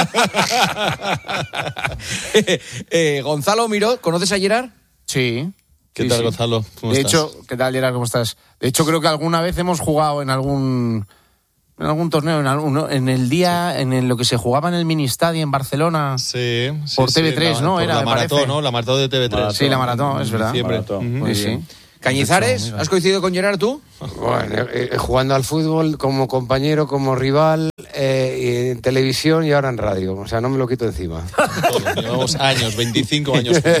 eh, Gonzalo Miró, ¿conoces a Gerard? Sí. ¿Qué Sí, tal, sí. Gonzalo? ¿Cómo de estás? hecho, ¿qué tal, Gerard? ¿Cómo estás? De hecho, creo que alguna vez hemos jugado en algún en algún torneo, en, algún, en el día, en el- lo que se jugaba en el Mini Stadium en Barcelona. Sí, sí, por sí, T V tres, la- ¿no? por Era, la me maratón, parece. ¿no? La maratón de T V tres. Maratón. Sí, la maratón, es verdad. Diciembre. Maratón. Ujú. Muy Sí, bien. sí. Cañizares, ¿has coincidido con Gerard tú? Bueno, eh, jugando al fútbol como compañero, como rival, eh, y en televisión y ahora en radio. O sea, no me lo quito encima. Todo. Llevamos años, veinticinco años juntos.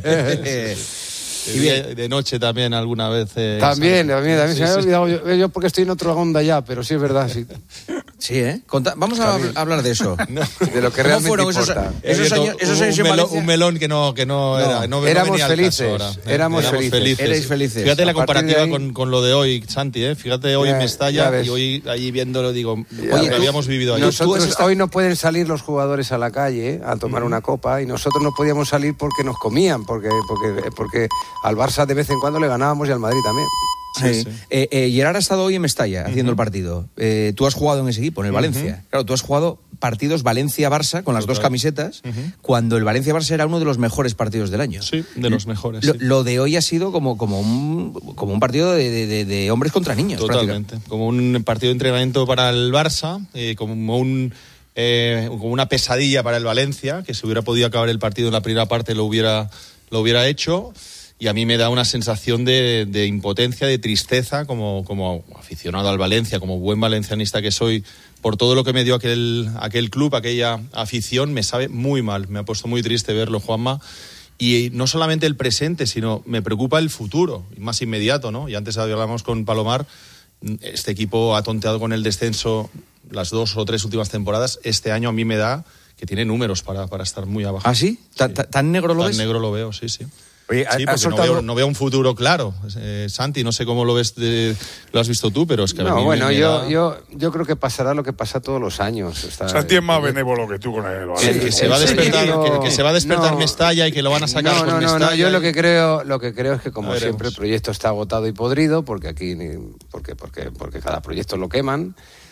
Y de, de noche también alguna vez. Eh, También, ¿sabes? también, también Sí, se me había sí. olvidado yo, yo porque estoy en otra onda ya, pero sí es verdad, sí. Sí, ¿eh? Conta- Vamos a También. hablar de eso. De lo que ¿Cómo realmente fueron esos, importa. He esos abierto años, esos un, años en melón, Valencia? un melón que no, que no, era, no, no éramos venía al caso felices, ahora. éramos felices. Erais felices. Fíjate la A partir de comparativa ahí- con, con lo de hoy, Santi, ¿eh? Fíjate hoy Ya- en ya Mestalla ves. y hoy allí viéndolo digo, Ya oye, ves. lo habíamos vivido ayer. Nosotros hoy no pueden salir los jugadores a la calle a tomar una copa y nosotros no podíamos salir porque nos comían, porque, porque, porque al Barça de vez en cuando le ganábamos y al Madrid también. Sí. Eh, eh, Gerard ha estado hoy en Mestalla haciendo el partido. Eh, tú has jugado en ese equipo, en el Valencia. Claro, tú has jugado partidos Valencia-Barça con las dos camisetas, cuando el Valencia-Barça era uno de los mejores partidos del año. Sí, de los mejores. Lo, sí. lo de hoy ha sido como, como, un, como un partido de, de- de- de hombres contra niños. Totalmente. Como un partido de entrenamiento para el Barça, eh, como un eh, como una pesadilla para el Valencia, que si hubiera podido acabar el partido en la primera parte lo hubiera, lo hubiera hecho. Y a mí me da una sensación de, de impotencia, de tristeza, como, como aficionado al Valencia, como buen valencianista que soy, por todo lo que me dio aquel, aquel club, aquella afición, me sabe muy mal. Me ha puesto muy triste verlo, Juanma. Y no solamente el presente, sino me preocupa el futuro, más inmediato, ¿no? Y antes hablábamos con Palomar, este equipo ha tonteado con el descenso las dos o tres últimas temporadas. Este año a mí me da que tiene números para, para estar muy abajo. ¿Ah, sí? ¿Tan, tan- tan negro lo Tan ves? negro lo veo, sí, sí. Oye, Sí, ha- ha porque soltado- no, veo, no veo un futuro claro. Eh, Santi, no sé cómo lo ves, de- lo has visto tú, pero es que a No, mí me- bueno, me yo, da- yo, yo creo que pasará lo que pasa todos los años. Está- Santi es más benévolo que tú con el balón. que, que se va a el despertar, sentido- que, que se va a despertar no. Mestalla y que lo van a sacar No, con no, no, Mestalla. no, yo lo y- que creo, lo que creo es que como Ya veremos. siempre el proyecto está agotado y podrido, porque aquí ni- porque, porque, porque cada proyecto lo queman.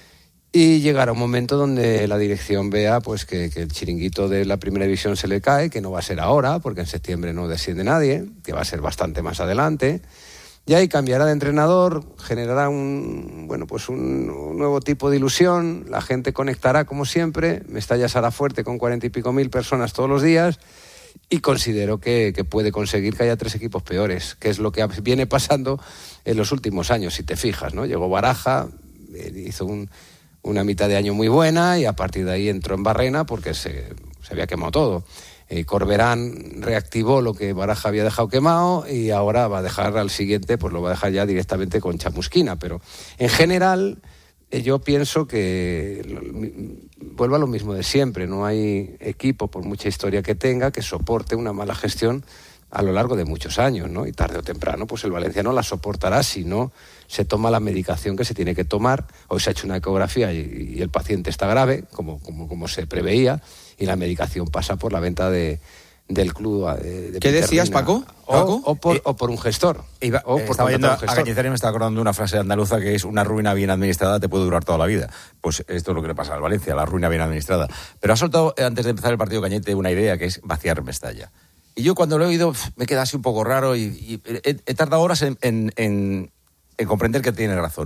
Y llegará un momento donde la dirección vea pues que, que el chiringuito de la primera división se le cae, que no va a ser ahora, porque en septiembre no desciende nadie, que va a ser bastante más adelante. Y ahí cambiará de entrenador, generará un bueno pues un, un nuevo tipo de ilusión, la gente conectará como siempre, Mestalla será fuerte con cuarenta y pico mil personas todos los días. Y considero que, que puede conseguir que haya tres equipos peores, que es lo que viene pasando en los últimos años, si te fijas, ¿no? Llegó Baraja, eh, hizo un, una mitad de año muy buena y a partir de ahí entró en Barrena porque se, se había quemado todo. Eh, Corberán reactivó lo que Baraja había dejado quemado y ahora va a dejar al siguiente, pues lo va a dejar ya directamente con Chamusquina. Pero en general eh, yo pienso que lo- vuelvo a lo mismo de siempre. No hay equipo, por mucha historia que tenga, que soporte una mala gestión a lo largo de muchos años, ¿no? Y tarde o temprano, pues el valenciano la soportará si no se toma la medicación que se tiene que tomar. Hoy se ha hecho una ecografía y, y el paciente está grave, como, como, como se preveía, y la medicación pasa por la venta de, del club. De, de ¿Qué decías, Peter Lina. Paco? O, ¿Paco? o por, o por un gestor. Iba, o eh, por estaba yendo contratar a, un a gestor. Cañizares y me estaba acordando de una frase andaluza que es: una ruina bien administrada te puede durar toda la vida. Pues esto es lo que le pasa al Valencia, la ruina bien administrada. Pero ha soltado, eh, antes de empezar el partido, Cañete, una idea que es vaciar Mestalla. Y yo cuando lo he oído pf, me queda así un poco raro y, y he, he tardado horas en, en, en, en comprender que tiene razón.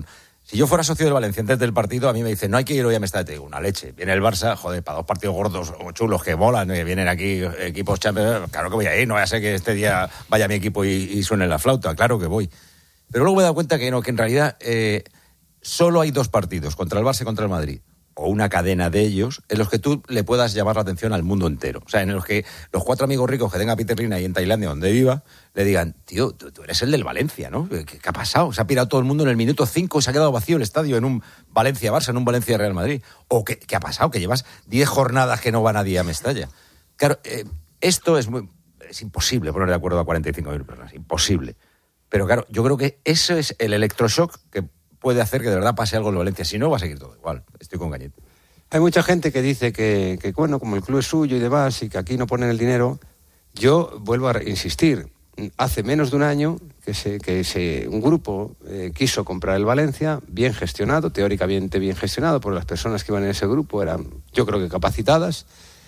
Si yo fuera socio del Valencia antes del partido, a mí me dicen, no hay que ir hoy a Mestalla, te digo, una leche. Viene el Barça, joder, para dos partidos gordos o chulos que molan, que vienen aquí equipos champions, claro que voy a ir, no vaya a ser que este día vaya mi equipo y, y suene la flauta, claro que voy. Pero luego me he dado cuenta que no, que en realidad eh, solo hay dos partidos, contra el Barça y contra el Madrid, o una cadena de ellos, en los que tú le puedas llamar la atención al mundo entero. O sea, en los que los cuatro amigos ricos que tenga Peter Lim ahí en Tailandia, donde viva, le digan, tío, tú, tú eres el del Valencia, ¿no? ¿Qué, ¿Qué ha pasado? Se ha pirado todo el mundo en el minuto cinco y se ha quedado vacío el estadio en un Valencia-Barça, en un Valencia-Real Madrid. ¿O qué, qué ha pasado? Que llevas diez jornadas que no va nadie a Mestalla. Claro, eh, esto es muy, es imposible poner de acuerdo a cuarenta y cinco mil personas, imposible. Pero claro, yo creo que eso es el electroshock que puede hacer que de verdad pase algo en Valencia. Si no, va a seguir todo igual. Estoy con Gañet. Hay mucha gente que dice que, que, bueno, como el club es suyo y demás, y que aquí no ponen el dinero. Yo vuelvo a insistir. Hace menos de un año que, se, que se, un grupo eh, quiso comprar el Valencia, bien gestionado, teóricamente bien gestionado, porque las personas que iban en ese grupo eran, yo creo que capacitadas,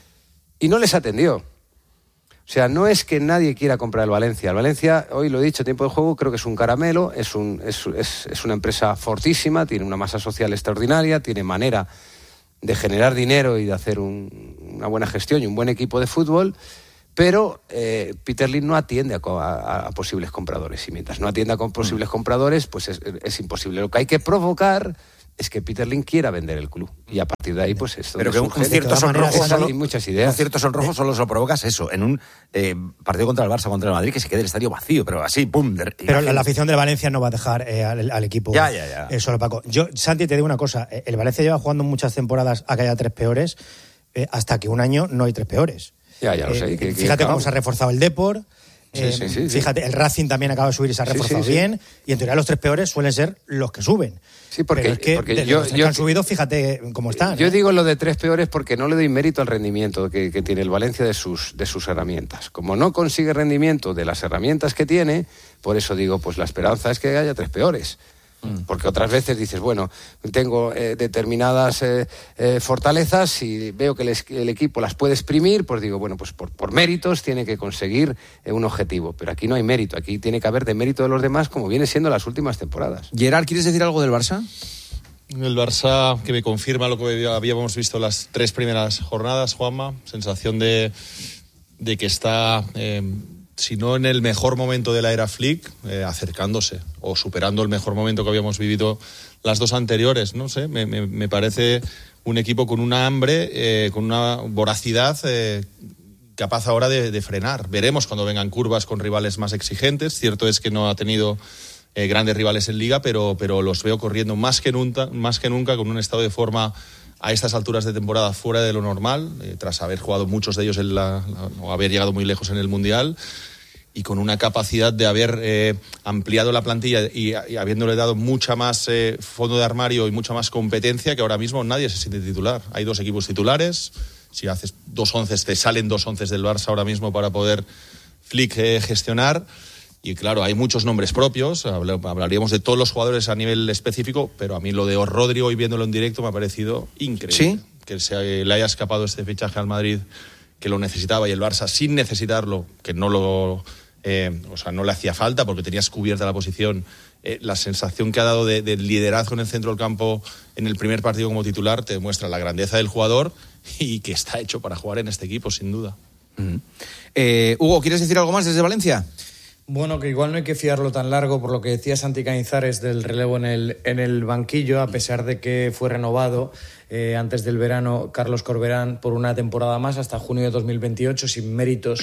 y no les atendió. O sea, no es que nadie quiera comprar el Valencia. El Valencia, hoy lo he dicho, tiempo de juego, creo que es un caramelo, es, un, es, es, es una empresa fortísima, tiene una masa social extraordinaria, tiene manera de generar dinero y de hacer un, una buena gestión y un buen equipo de fútbol, pero eh, Peter Lim no atiende a, a, a posibles compradores, y mientras no atienda con posibles compradores, pues es, es imposible. Lo que hay que provocar es que Peter Lim quiera vender el club, y a partir de ahí pues esto. Pero que un, un cierto sonrojo solo, hay muchas ideas. Un cierto sonrojo solo se lo provocas eso, en un eh, partido contra el Barça, contra el Madrid, que se quede el estadio vacío, pero así, pum. De, pero la, la afición del Valencia no va a dejar eh, al, al equipo ya, ya, ya. Eh, solo Paco. Yo, Santi, te digo una cosa, el Valencia lleva jugando muchas temporadas a que haya tres peores, eh, hasta que un año no hay tres peores. Ya, ya lo sé. Eh, que, fíjate que cómo se ha reforzado el Depor. Sí, eh, sí, sí, fíjate, sí. el Racing también acaba de subir y se ha reforzado sí, sí, bien. sí. Y en teoría los tres peores suelen ser los que suben. Sí, porque, Pero es que porque de yo, los yo que han subido, fíjate cómo están. Yo ¿eh? digo lo de tres peores porque no le doy mérito al rendimiento que, que tiene el Valencia de sus, de sus herramientas. Como no consigue rendimiento de las herramientas que tiene, por eso digo, pues la esperanza es que haya tres peores. Porque otras veces dices, bueno, tengo eh, determinadas eh, eh, fortalezas y veo que el, el equipo las puede exprimir, pues digo, bueno, pues por, por méritos tiene que conseguir eh, un objetivo. Pero aquí no hay mérito, aquí tiene que haber de mérito de los demás, como viene siendo las últimas temporadas. Gerard, ¿quieres decir algo del Barça? El Barça que me confirma lo que habíamos visto las tres primeras jornadas, Juanma, sensación de, de que está... Eh, si no en el mejor momento de la era Flick, eh, acercándose o superando el mejor momento que habíamos vivido las dos anteriores, no sé, me, me, me parece un equipo con una hambre, eh, con una voracidad eh, capaz ahora de, de frenar. Veremos cuando vengan curvas con rivales más exigentes. Cierto es que no ha tenido eh, grandes rivales en Liga, pero, pero los veo corriendo más que nunca, más que nunca con un estado de forma a estas alturas de temporada fuera de lo normal, eh, tras haber jugado muchos de ellos en la, la, o haber llegado muy lejos en el Mundial, y con una capacidad de haber eh, ampliado la plantilla y, y habiéndole dado mucha más eh, fondo de armario y mucha más competencia, que ahora mismo nadie se siente titular. Hay dos equipos titulares, si haces dos onces te salen dos onces del Barça ahora mismo para poder Flick eh, gestionar. Y claro, hay muchos nombres propios, hablaríamos de todos los jugadores a nivel específico, pero a mí lo de Rodri hoy viéndolo en directo me ha parecido increíble. ¿Sí? Que se le haya escapado este fichaje al Madrid, que lo necesitaba, y el Barça sin necesitarlo, que no lo eh, o sea, no le hacía falta porque tenías cubierta la posición. Eh, la sensación que ha dado de, de liderazgo en el centro del campo en el primer partido como titular te demuestra la grandeza del jugador y que está hecho para jugar en este equipo, sin duda. Mm. Eh, Hugo, ¿quieres decir algo más desde Valencia? Bueno, que igual no hay que fiarlo tan largo por lo que decía Santi Cañizares del relevo en el, en el banquillo, a pesar de que fue renovado eh, antes del verano Carlos Corberán por una temporada más hasta junio de dos mil veintiocho, sin méritos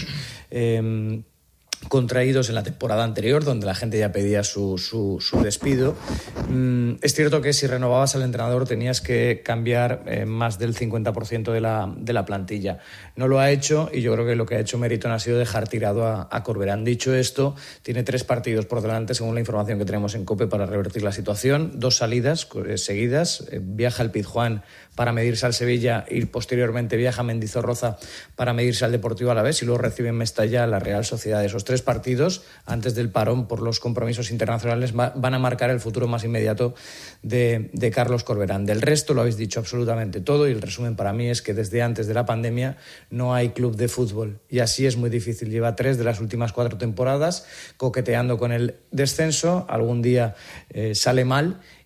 eh, contraídos en la temporada anterior, donde la gente ya pedía su, su, su despido. Mm, es cierto que si renovabas al entrenador tenías que cambiar eh, más del cincuenta por ciento de la, de la plantilla. No lo ha hecho, y yo creo que lo que ha hecho Meriton ha sido dejar tirado a, a Corberán. Dicho esto, tiene tres partidos por delante, según la información que tenemos en COPE, para revertir la situación. Dos salidas eh, seguidas. Eh, viaja al Pizjuán para medirse al Sevilla y posteriormente viaja a Mendizorroza para medirse al Deportivo Alavés, y luego recibe en Mestalla a la Real Sociedad. Esos tres partidos, antes del parón por los compromisos internacionales, va, van a marcar el futuro más inmediato de, de Carlos Corberán. Del resto lo habéis dicho absolutamente todo, y el resumen para mí es que desde antes de la pandemia no hay club de fútbol, y así es muy difícil. Lleva tres de las últimas cuatro temporadas coqueteando con el descenso, algún día eh, sale mal,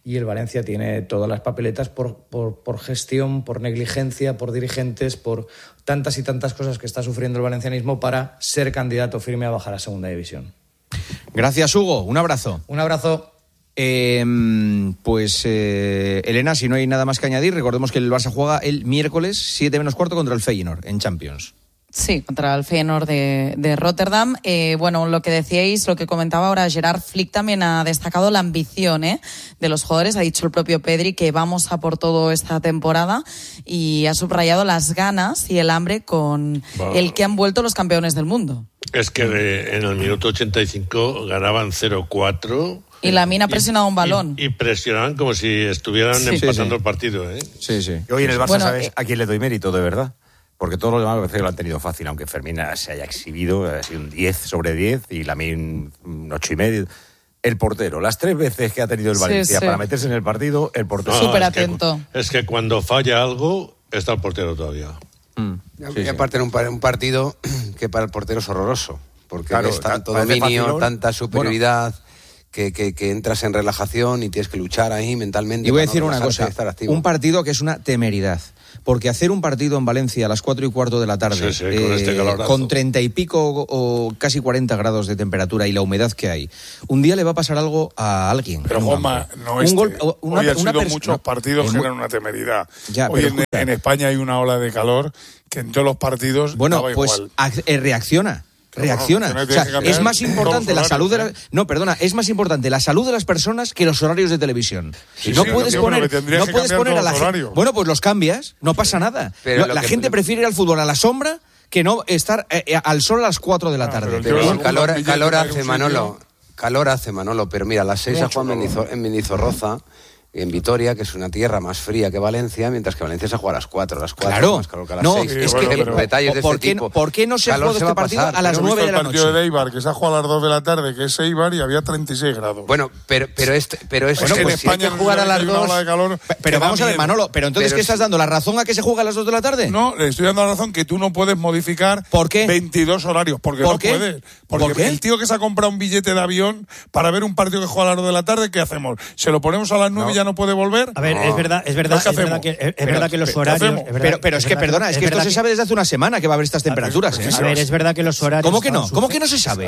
y el Valencia tiene todas las papeletas por, por, por gestión, por negligencia, por dirigentes, por tantas y tantas cosas que está sufriendo el valencianismo para ser candidato firme a bajar a segunda división. Gracias, Hugo. Un abrazo. Un abrazo. Eh, pues, eh, Elena, si no hay nada más que añadir, recordemos que el Barça juega el miércoles siete menos cuarto contra el Feyenoord en Champions. Sí, contra el Feyenoord de, de Rotterdam. Eh, bueno, lo que decíais, lo que comentaba ahora Gerard, Flick también ha destacado la ambición ¿eh? de los jugadores. Ha dicho el propio Pedri que vamos a por todo esta temporada y ha subrayado las ganas y el hambre con wow. el que han vuelto los campeones del mundo. Es que de, en el minuto ochenta y cinco ganaban cero cuatro. Y Lamine ha presionado un balón. Y, y presionaban como si estuvieran sí, empatando sí, sí. el partido. ¿eh? Sí, sí. Hoy en el Barça, bueno, ¿sabes eh, a quién le doy mérito, de verdad? Porque todos los demás me parece que lo han tenido fácil, aunque Fermín se haya exhibido, ha sido un diez sobre diez y Lamine un ocho y medio. El portero, las tres veces que ha tenido el Valencia sí, sí. para meterse en el partido, el portero... Súper no, atento. Es que, es que cuando falla algo, está el portero todavía. Mm. Sí, y aparte sí. en un partido que para el portero es horroroso, porque claro, es tanto dominio, facilón. tanta superioridad... Bueno. Que, que, que entras en relajación y tienes que luchar ahí mentalmente. Y voy a decir una cosa, un partido que es una temeridad, porque hacer un partido en Valencia a las cuatro y cuarto de la tarde, sí, sí, con, eh, este con treinta y pico o, o casi cuarenta grados de temperatura y la humedad que hay, un día le va a pasar algo a alguien. Pero Juanma, no este. Un gol, una, Hoy han sido una muchos partidos que eran una temeridad. Ya, Hoy en, en España hay una ola de calor que en todos los partidos bueno, daba pues igual. A, eh, reacciona. Reacciona. No, no o sea, es más importante la salud de la, no, perdona, es más importante la salud de las personas que los horarios de televisión. Sí, no sí, puedes tío, poner, no puedes poner a la gente. Bueno, pues los cambias, no pasa nada. Pero la que, gente prefiere ir al fútbol a la sombra que no estar eh, eh, al sol a las cuatro de la tarde. Ah, pero pero calor, calor hace Manolo, calor hace Manolo, pero mira, a las seis a Juan Menizo, en Menizorroza. En Vitoria, que es una tierra más fría que Valencia, mientras que Valencia se juega a las cuatro, a las cuatro, claro. más calor que a las no, seis. Sí, es bueno, que, pero, detalles de ¿por, este qué, tipo. ¿Por qué no se ha jugado este partido a, a las nueve de la noche? El partido de Eibar, que se ha jugado a las dos de la tarde, que es Eibar, y había treinta y seis grados. Bueno, pero, pero, este, pero es bueno, que pues en España si hay que jugar a las dos... Calor, pero vamos a ver, Manolo, pero entonces, pero ¿qué estás dando? ¿La razón a que se juega a las dos de la tarde? No, le estoy dando la razón que tú no puedes modificar ¿Por qué? veintidós horarios, porque ¿Por no qué? puedes. Porque ¿Por qué? el tío que se ha comprado un billete de avión para ver un partido que juega a las dos de la tarde, ¿qué hacemos? ¿Se lo ponemos a las nueve y ya no puede volver? A ver, es verdad, es verdad. Es verdad, que, es, es verdad que los horarios... Es verdad, pero pero es, es que, perdona, es, es que esto que... se sabe desde hace una semana que va a haber estas temperaturas. A ver, es verdad que los horarios... ¿Cómo que no? ¿Cómo que no se sabe?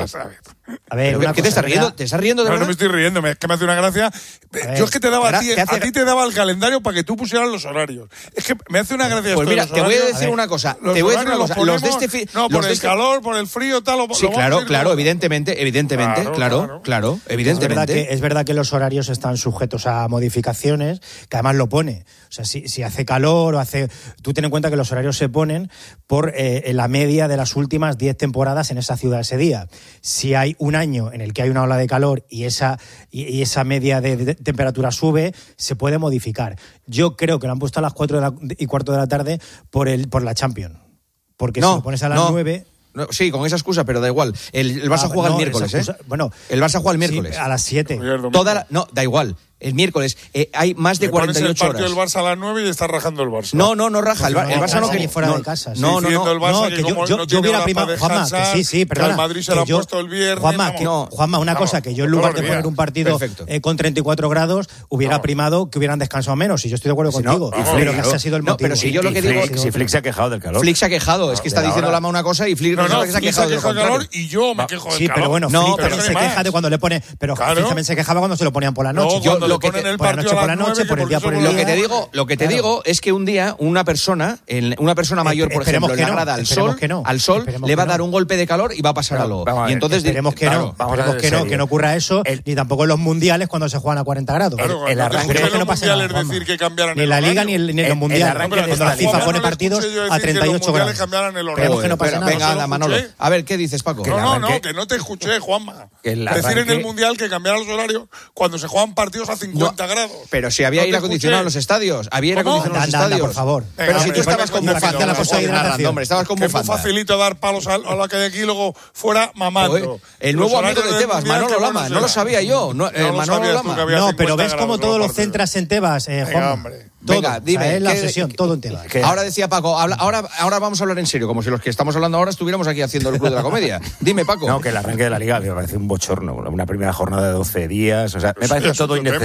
A ver, ¿qué te estás riendo? ¿Te estás riendo de verdad? No, no me estoy riendo, es que me hace una gracia. Yo es que te daba a ti, a ti te daba el calendario para que tú pusieras los horarios. Es que me hace una gracia. Pues mira, te voy a decir una cosa. Te voy a decir una cosa. Los de este no, por el calor, por el frío, tal. Sí, claro, claro, evidentemente, evidentemente, claro, claro, evidentemente. Es verdad que los horarios están sujetos a modificaciones, que además lo pone. O sea, si, si hace calor o hace... Tú ten en cuenta que los horarios se ponen por eh, la media de las últimas diez temporadas en esa ciudad ese día. Si hay un año en el que hay una ola de calor y esa, y, y esa media de, de temperatura sube, se puede modificar. Yo creo que lo han puesto a las cuatro de la, y cuarto de la tarde por, el, por la Champions. Porque no, si lo pones a las no. nueve... No, sí, con esa excusa, pero da igual. El, el Barça ah, juega no, el miércoles, excusa, ¿eh? Bueno, el Barça juega el miércoles. Sí, a las siete. Toda la, no, da igual. El miércoles eh, hay más de cuarenta y ocho horas. El partido del Barça a las nueve y está rajando el Barça. No, no, no raja. El, no, el Barça no quería fuera no, de casa. Sí. No, no, no. El Barça no, que, que yo, yo, no yo hubiera primado, Juanma, que sí, sí, perdona. Que el Madrid se lo ha puesto el viernes. Juanma, que, no, Juanma una no, cosa, que yo en lugar de poner un partido eh, con treinta y cuatro grados, hubiera no. primado que hubieran descansado menos. Y yo estoy de acuerdo si contigo. No, pero que ese ha sido el motivo. Pero si yo lo que digo... Si Flick se ha quejado del calor. Flick se ha quejado. Es que está diciendo Lama una cosa y Flick se ha quejado del calor y yo me quejo del calor. Sí, pero bueno, Flick también se queja de cuando le pone... Pero Flick también se quejaba cuando se lo ponían por la noche. Yo lo que por la noche por la noche, por el día por el día. Lo que te digo, lo que te digo es que un día una persona, una persona mayor, por ejemplo, en la grada al sol, al sol le va a dar un golpe de calor y va a pasar algo. Y entonces esperemos que no, esperemos que no, que no ocurra eso, ni tampoco en los mundiales cuando se juegan a cuarenta grados. El arranque de los mundiales es decir que cambiaran ni en la liga ni en los mundiales. Cuando la FIFA pone partidos a treinta y ocho grados. Esperemos que no pase nada. Venga, anda, Manolo. A ver, ¿qué dices, Paco? No, no, que no te escuché, Juanma. Decir en el mundial que cambiaran los horarios cuando se juegan partidos a cincuenta grados. Pero si había aire acondicionado en los estadios. Había aire acondicionado en los estadios. Por favor. Pero si tú estabas con bufanda, hombre, estabas con bufanda. Es muy facilito dar palos a la que hay aquí y luego fuera mamando. El nuevo amigo de Tebas, Manolo Lama, no lo sabía yo. Manolo Lama. No, pero ves cómo todo lo centras en Tebas, Juan. Todo, Venga, dime. O sea, es la obsesión, todo en Tebas. Ahora decía Paco, habla, ahora, ahora vamos a hablar en serio, como si los que estamos hablando ahora estuviéramos aquí haciendo el Club de la Comedia. Dime, Paco. No, que el arranque de la Liga me parece un bochorno. Una primera jornada de doce días, o sea, me parece todo innecesario.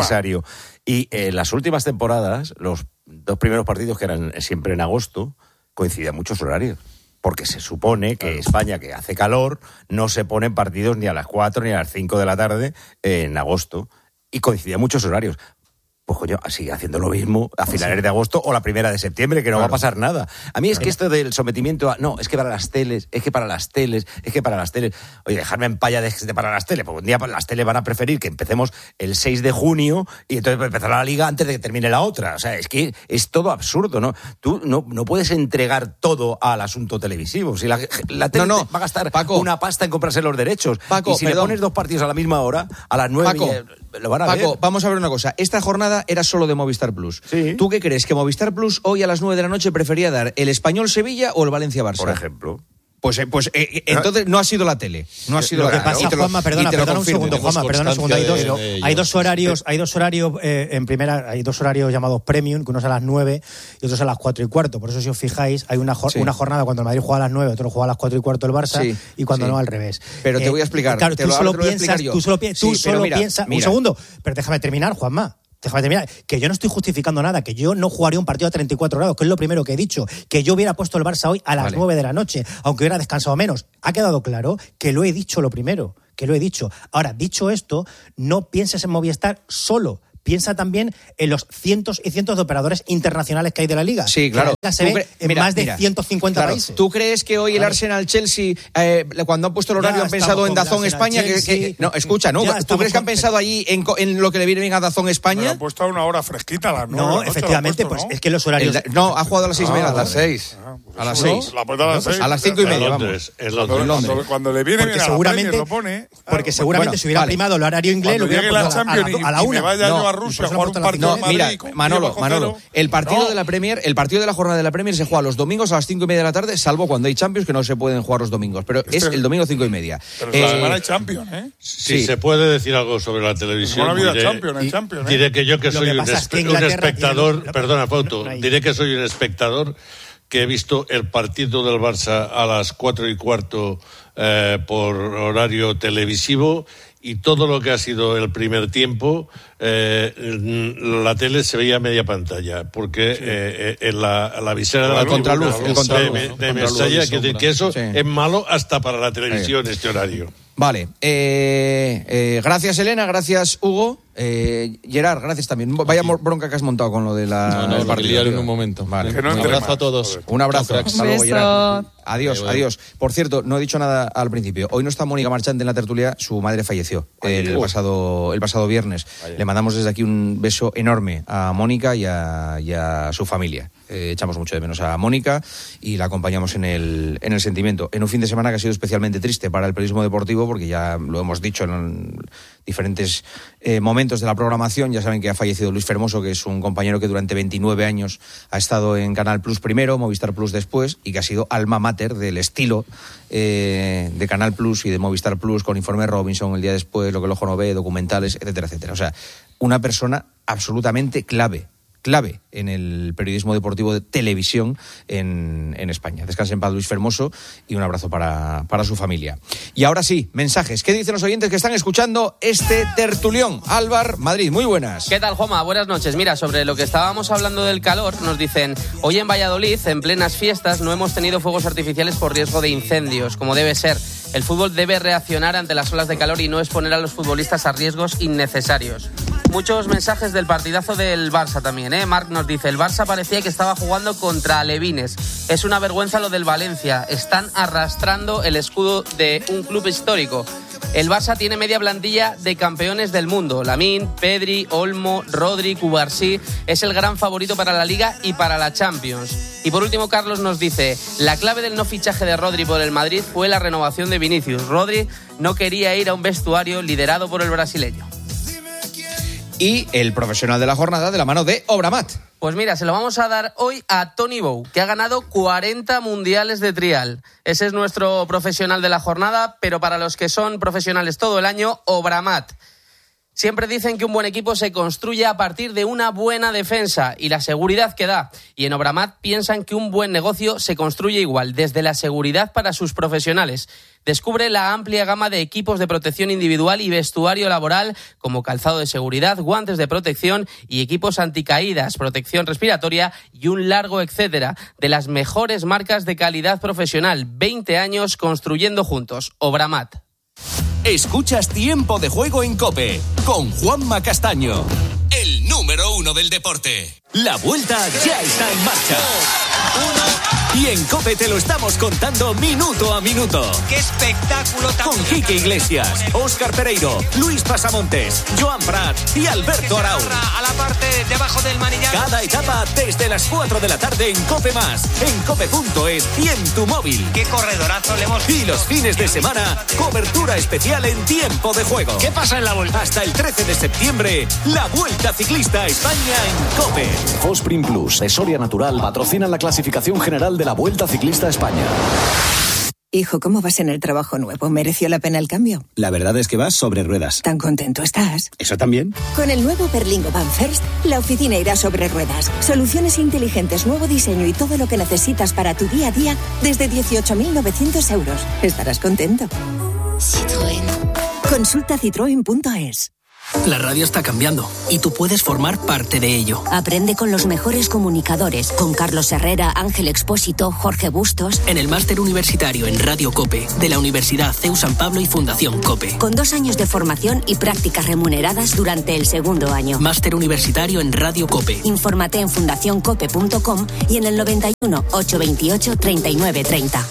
necesario. Y en eh, las últimas temporadas, los dos primeros partidos, que eran siempre en agosto, coincidían muchos horarios. Porque se supone que España, que hace calor, no se ponen partidos ni a las cuatro ni a las cinco de la tarde en agosto. Y coincidían muchos horarios. Pues coño, sigue haciendo lo mismo a finales sí. de agosto o la primera de septiembre, que no claro. va a pasar nada. A mí es que esto del sometimiento a... No, es que para las teles, es que para las teles, es que para las teles... Oye, dejarme en paya de, de para las teles, porque un día las teles van a preferir que empecemos el seis de junio y entonces empezar la liga antes de que termine la otra. O sea, es que es todo absurdo, ¿no? Tú no, no puedes entregar todo al asunto televisivo. Si la, la tele no, no. va a gastar Paco, una pasta en comprarse los derechos. Paco, y si perdón. le pones dos partidos a la misma hora, a las nueve... Paco, y, lo van a Paco ver. vamos a ver una cosa. Esta jornada era solo de Movistar Plus. Sí. ¿Tú qué crees? ¿Que Movistar Plus hoy a las nueve de la noche prefería dar el Español-Sevilla o el Valencia-Barça? Por ejemplo. Pues, pues eh, entonces no ha sido la tele. No ha sido lo la que pasa, Juanma, perdona, perdona un segundo, Juanma, perdona un segundo. Hay dos, hay dos horarios, hay dos horarios eh, en primera, hay dos horarios llamados premium, que uno es a las nueve y otro es a las cuatro y cuarto. Por eso, si os fijáis, hay una, sí. una jornada cuando el Madrid juega a las nueve, otro juega a las cuatro y cuarto el Barça, sí, y cuando sí. no al revés. Pero te eh, voy a explicar. Claro, te tú lo, solo te lo piensas, tú solo, pi- tú sí, solo mira, piensas. Mira. Un segundo, pero déjame terminar, Juanma. Déjame terminar, que yo no estoy justificando nada, que yo no jugaría un partido a treinta y cuatro grados, que es lo primero que he dicho, que yo hubiera puesto el Barça hoy a las vale. nueve de la noche, aunque hubiera descansado menos. Ha quedado claro que lo he dicho lo primero, que lo he dicho. Ahora, dicho esto, no pienses en Movistar solo. Piensa también en los cientos y cientos de operadores internacionales que hay de la Liga. Sí, claro. La Liga se ve en mira, más de mira, ciento cincuenta claro. países. ¿Tú crees que hoy el Arsenal-Chelsea, eh, cuando han puesto el horario, ya han pensado en Dazón España? Que, que, no, escucha, ¿no? ¿Tú crees que han pensado allí en, en lo que le viene bien a Dazón España? Pero han puesto a una hora fresquita a las nueve. No, efectivamente, puesto, pues ¿no? es que los horarios... El, no, ha jugado a las seis y media. A las seis. A las seis. La puerta a las seis. A las cinco y media, Londres, vamos. En Londres. Cuando, cuando, cuando le viene porque bien seguramente, a la Premier, lo pone. Porque seguramente bueno, si hubiera vale. primado el horario inglés, cuando lo hubiera puesto la Champions a, a, a la una. Y me vaya yo a Rusia a jugar un partido de Mira, Manolo, Manolo, el partido no. de la Premier, el partido de la jornada de la Premier se juega los domingos a las cinco y media de la tarde, salvo cuando hay Champions, que no se pueden jugar los domingos, pero este, es el domingo cinco y media. Pero eh, la semana hay Champions, ¿eh? Si sí. se puede decir algo sobre la televisión, no diré, Champions, y, Champions, ¿eh? diré que yo que soy que un, es que un espectador, tiene... perdona, Fauto, no, no diré que soy un espectador que he visto el partido del Barça a las cuatro y cuarto eh, por horario televisivo, y todo lo que ha sido el primer tiempo, eh, la tele se veía a media pantalla, porque sí. eh, en la, la visera de la contraluz, el contraluz, de, de, de Mestalla, que decir que eso sí. es malo hasta para la televisión, sí. este horario. Vale, eh, eh, gracias Elena, gracias Hugo. Eh, Gerard, gracias también. Vaya bronca que has montado con lo de la... No, no, para liar en un momento. Vale. Que no un abrazo más. a todos. Un abrazo. No, hasta luego, Gerard. Adiós, adiós. Por cierto, no he dicho nada al principio. Hoy no está Mónica Marchante en la tertulia, su madre falleció el, el, pasado, el pasado viernes. Vaya. Le mandamos desde aquí un beso enorme a Mónica y a, y a su familia. Eh, echamos mucho de menos a Mónica y la acompañamos en el, en el sentimiento. En un fin de semana que ha sido especialmente triste para el periodismo deportivo, porque ya lo hemos dicho en diferentes eh, momentos de la programación. Ya saben que ha fallecido Luis Fermoso, que es un compañero que durante veintinueve años ha estado en Canal Plus primero, Movistar Plus después, y que ha sido alma mater del estilo eh, de Canal Plus y de Movistar Plus, con Informe Robinson, El día después, Lo que el ojo no ve, documentales, etcétera, etcétera. O sea, una persona absolutamente clave. clave en el periodismo deportivo de televisión en, en España. Descanse en paz Luis Fermoso y un abrazo para, para su familia. Y ahora sí, mensajes. ¿Qué dicen los oyentes que están escuchando este tertulión? Álvar, Madrid, muy buenas. ¿Qué tal, Joma? Buenas noches. Mira, sobre lo que estábamos hablando del calor, nos dicen, hoy en Valladolid, en plenas fiestas, no hemos tenido fuegos artificiales por riesgo de incendios, como debe ser. El fútbol debe reaccionar ante las olas de calor y no exponer a los futbolistas a riesgos innecesarios. Muchos mensajes del partidazo del Barça también, ¿eh? Marc nos dice, el Barça parecía que estaba jugando contra alevines. Es una vergüenza lo del Valencia. Están arrastrando el escudo de un club histórico. El Barça tiene media plantilla de campeones del mundo. Lamine, Pedri, Olmo, Rodri, Cubarsí. Es el gran favorito para la Liga y para la Champions. Y por último, Carlos nos dice, la clave del no fichaje de Rodri por el Madrid fue la renovación de Vinicius. Rodri no quería ir a un vestuario liderado por el brasileño. Y el profesional de la jornada de la mano de Obramat. Pues mira, se lo vamos a dar hoy a Tony Bou, que ha ganado cuarenta mundiales de trial. Ese es nuestro profesional de la jornada, pero para los que son profesionales todo el año, Obramat. Siempre dicen que un buen equipo se construye a partir de una buena defensa y la seguridad que da. Y en Obramat piensan que un buen negocio se construye igual, desde la seguridad para sus profesionales. Descubre la amplia gama de equipos de protección individual y vestuario laboral, como calzado de seguridad, guantes de protección y equipos anticaídas, protección respiratoria y un largo etcétera, de las mejores marcas de calidad profesional. veinte años construyendo juntos. Obramat. Escuchas Tiempo de Juego en COPE con Juanma Castaño, el número uno del deporte. La vuelta ya está en marcha. Y en COPE te lo estamos contando minuto a minuto. ¡Qué espectáculo tan... Con Quique Iglesias, Óscar Pereiro, Luis Pasamontes, Joan Prat y Alberto Arau. A la parte de abajo del manillar. Cada etapa desde las cuatro de la tarde en COPE Más, en cope punto es y en tu móvil. ¡Qué corredorazo le hemos... Y los fines de semana, cobertura especial en Tiempo de Juego. ¿Qué pasa en la vuelta? Hasta el trece de septiembre, la Vuelta Ciclista a España en COPE. Fosprin Plus de Soria Natural patrocina la clasificación general de la Vuelta Ciclista a España. Hijo, ¿cómo vas en el trabajo nuevo? ¿Mereció la pena el cambio? La verdad es que vas sobre ruedas. ¿Tan contento estás? ¿Eso también? Con el nuevo Berlingo Van First, la oficina irá sobre ruedas. Soluciones inteligentes, nuevo diseño y todo lo que necesitas para tu día a día desde dieciocho mil novecientos euros. Estarás contento. Citroën. Consulta citroen punto es. La radio está cambiando y tú puedes formar parte de ello. Aprende con los mejores comunicadores, con Carlos Herrera, Ángel Expósito, Jorge Bustos. En el máster universitario en Radio COPE de la Universidad C E U San Pablo y Fundación COPE. Con dos años de formación y prácticas remuneradas durante el segundo año. Máster universitario en Radio COPE. Infórmate en fundación cope punto com y en el noventa y uno, ochocientos veintiocho, treinta y nueve treinta.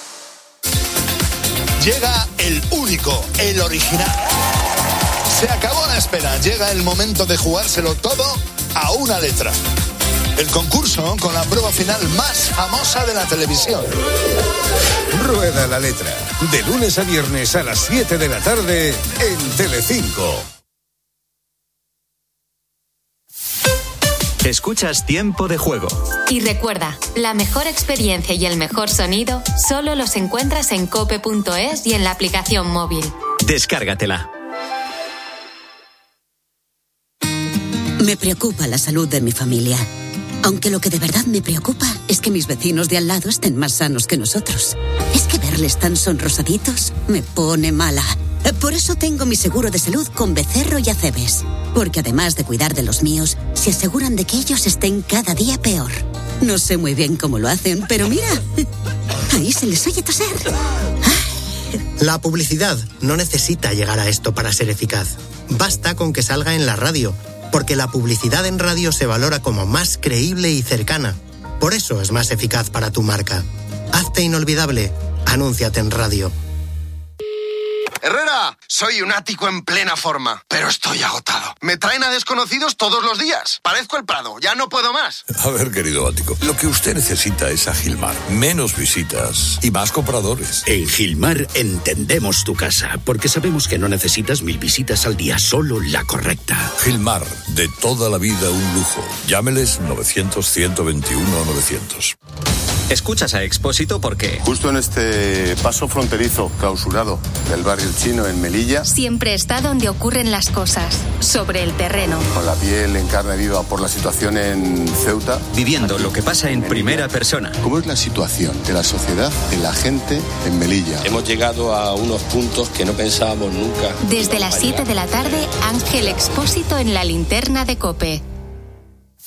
Llega el único, el original. Se acabó la espera, llega el momento de jugárselo todo a una letra. El concurso con la prueba final más famosa de la televisión. Rueda la letra, de lunes a viernes a las siete de la tarde en Telecinco. Escuchas Tiempo de Juego. Y recuerda, la mejor experiencia y el mejor sonido solo los encuentras en cope punto es y en la aplicación móvil. Descárgatela. Me preocupa la salud de mi familia. Aunque lo que de verdad me preocupa es que mis vecinos de al lado estén más sanos que nosotros. Es que verles tan sonrosaditos me pone mala. Por eso tengo mi seguro de salud con Becerro y Acebes. Porque además de cuidar de los míos, se aseguran de que ellos estén cada día peor. No sé muy bien cómo lo hacen, pero mira, ahí se les oye toser. La publicidad no necesita llegar a esto para ser eficaz. Basta con que salga en la radio, porque la publicidad en radio se valora como más creíble y cercana. Por eso es más eficaz para tu marca. Hazte inolvidable. Anúnciate en radio. Herrera, soy un ático en plena forma, pero estoy agotado. Me traen a desconocidos todos los días. Parezco el Prado, ya no puedo más. A ver, querido ático, lo que usted necesita es a Gilmar. Menos visitas y más compradores. En Gilmar entendemos tu casa, porque sabemos que no necesitas mil visitas al día, solo la correcta. Gilmar, de toda la vida un lujo. Llámeles novecientos, ciento veintiuno, novecientos. Escuchas a Expósito porque... Justo en este paso fronterizo clausurado del barrio chino en Melilla. Siempre está donde ocurren las cosas, sobre el terreno. Con la piel en carne viva por la situación en Ceuta. Viviendo lo que pasa en primera persona. ¿Cómo es la situación de la sociedad, de la gente en Melilla? Hemos llegado a unos puntos que no pensábamos nunca. Desde las siete de la tarde, Ángel Expósito en la linterna de COPE.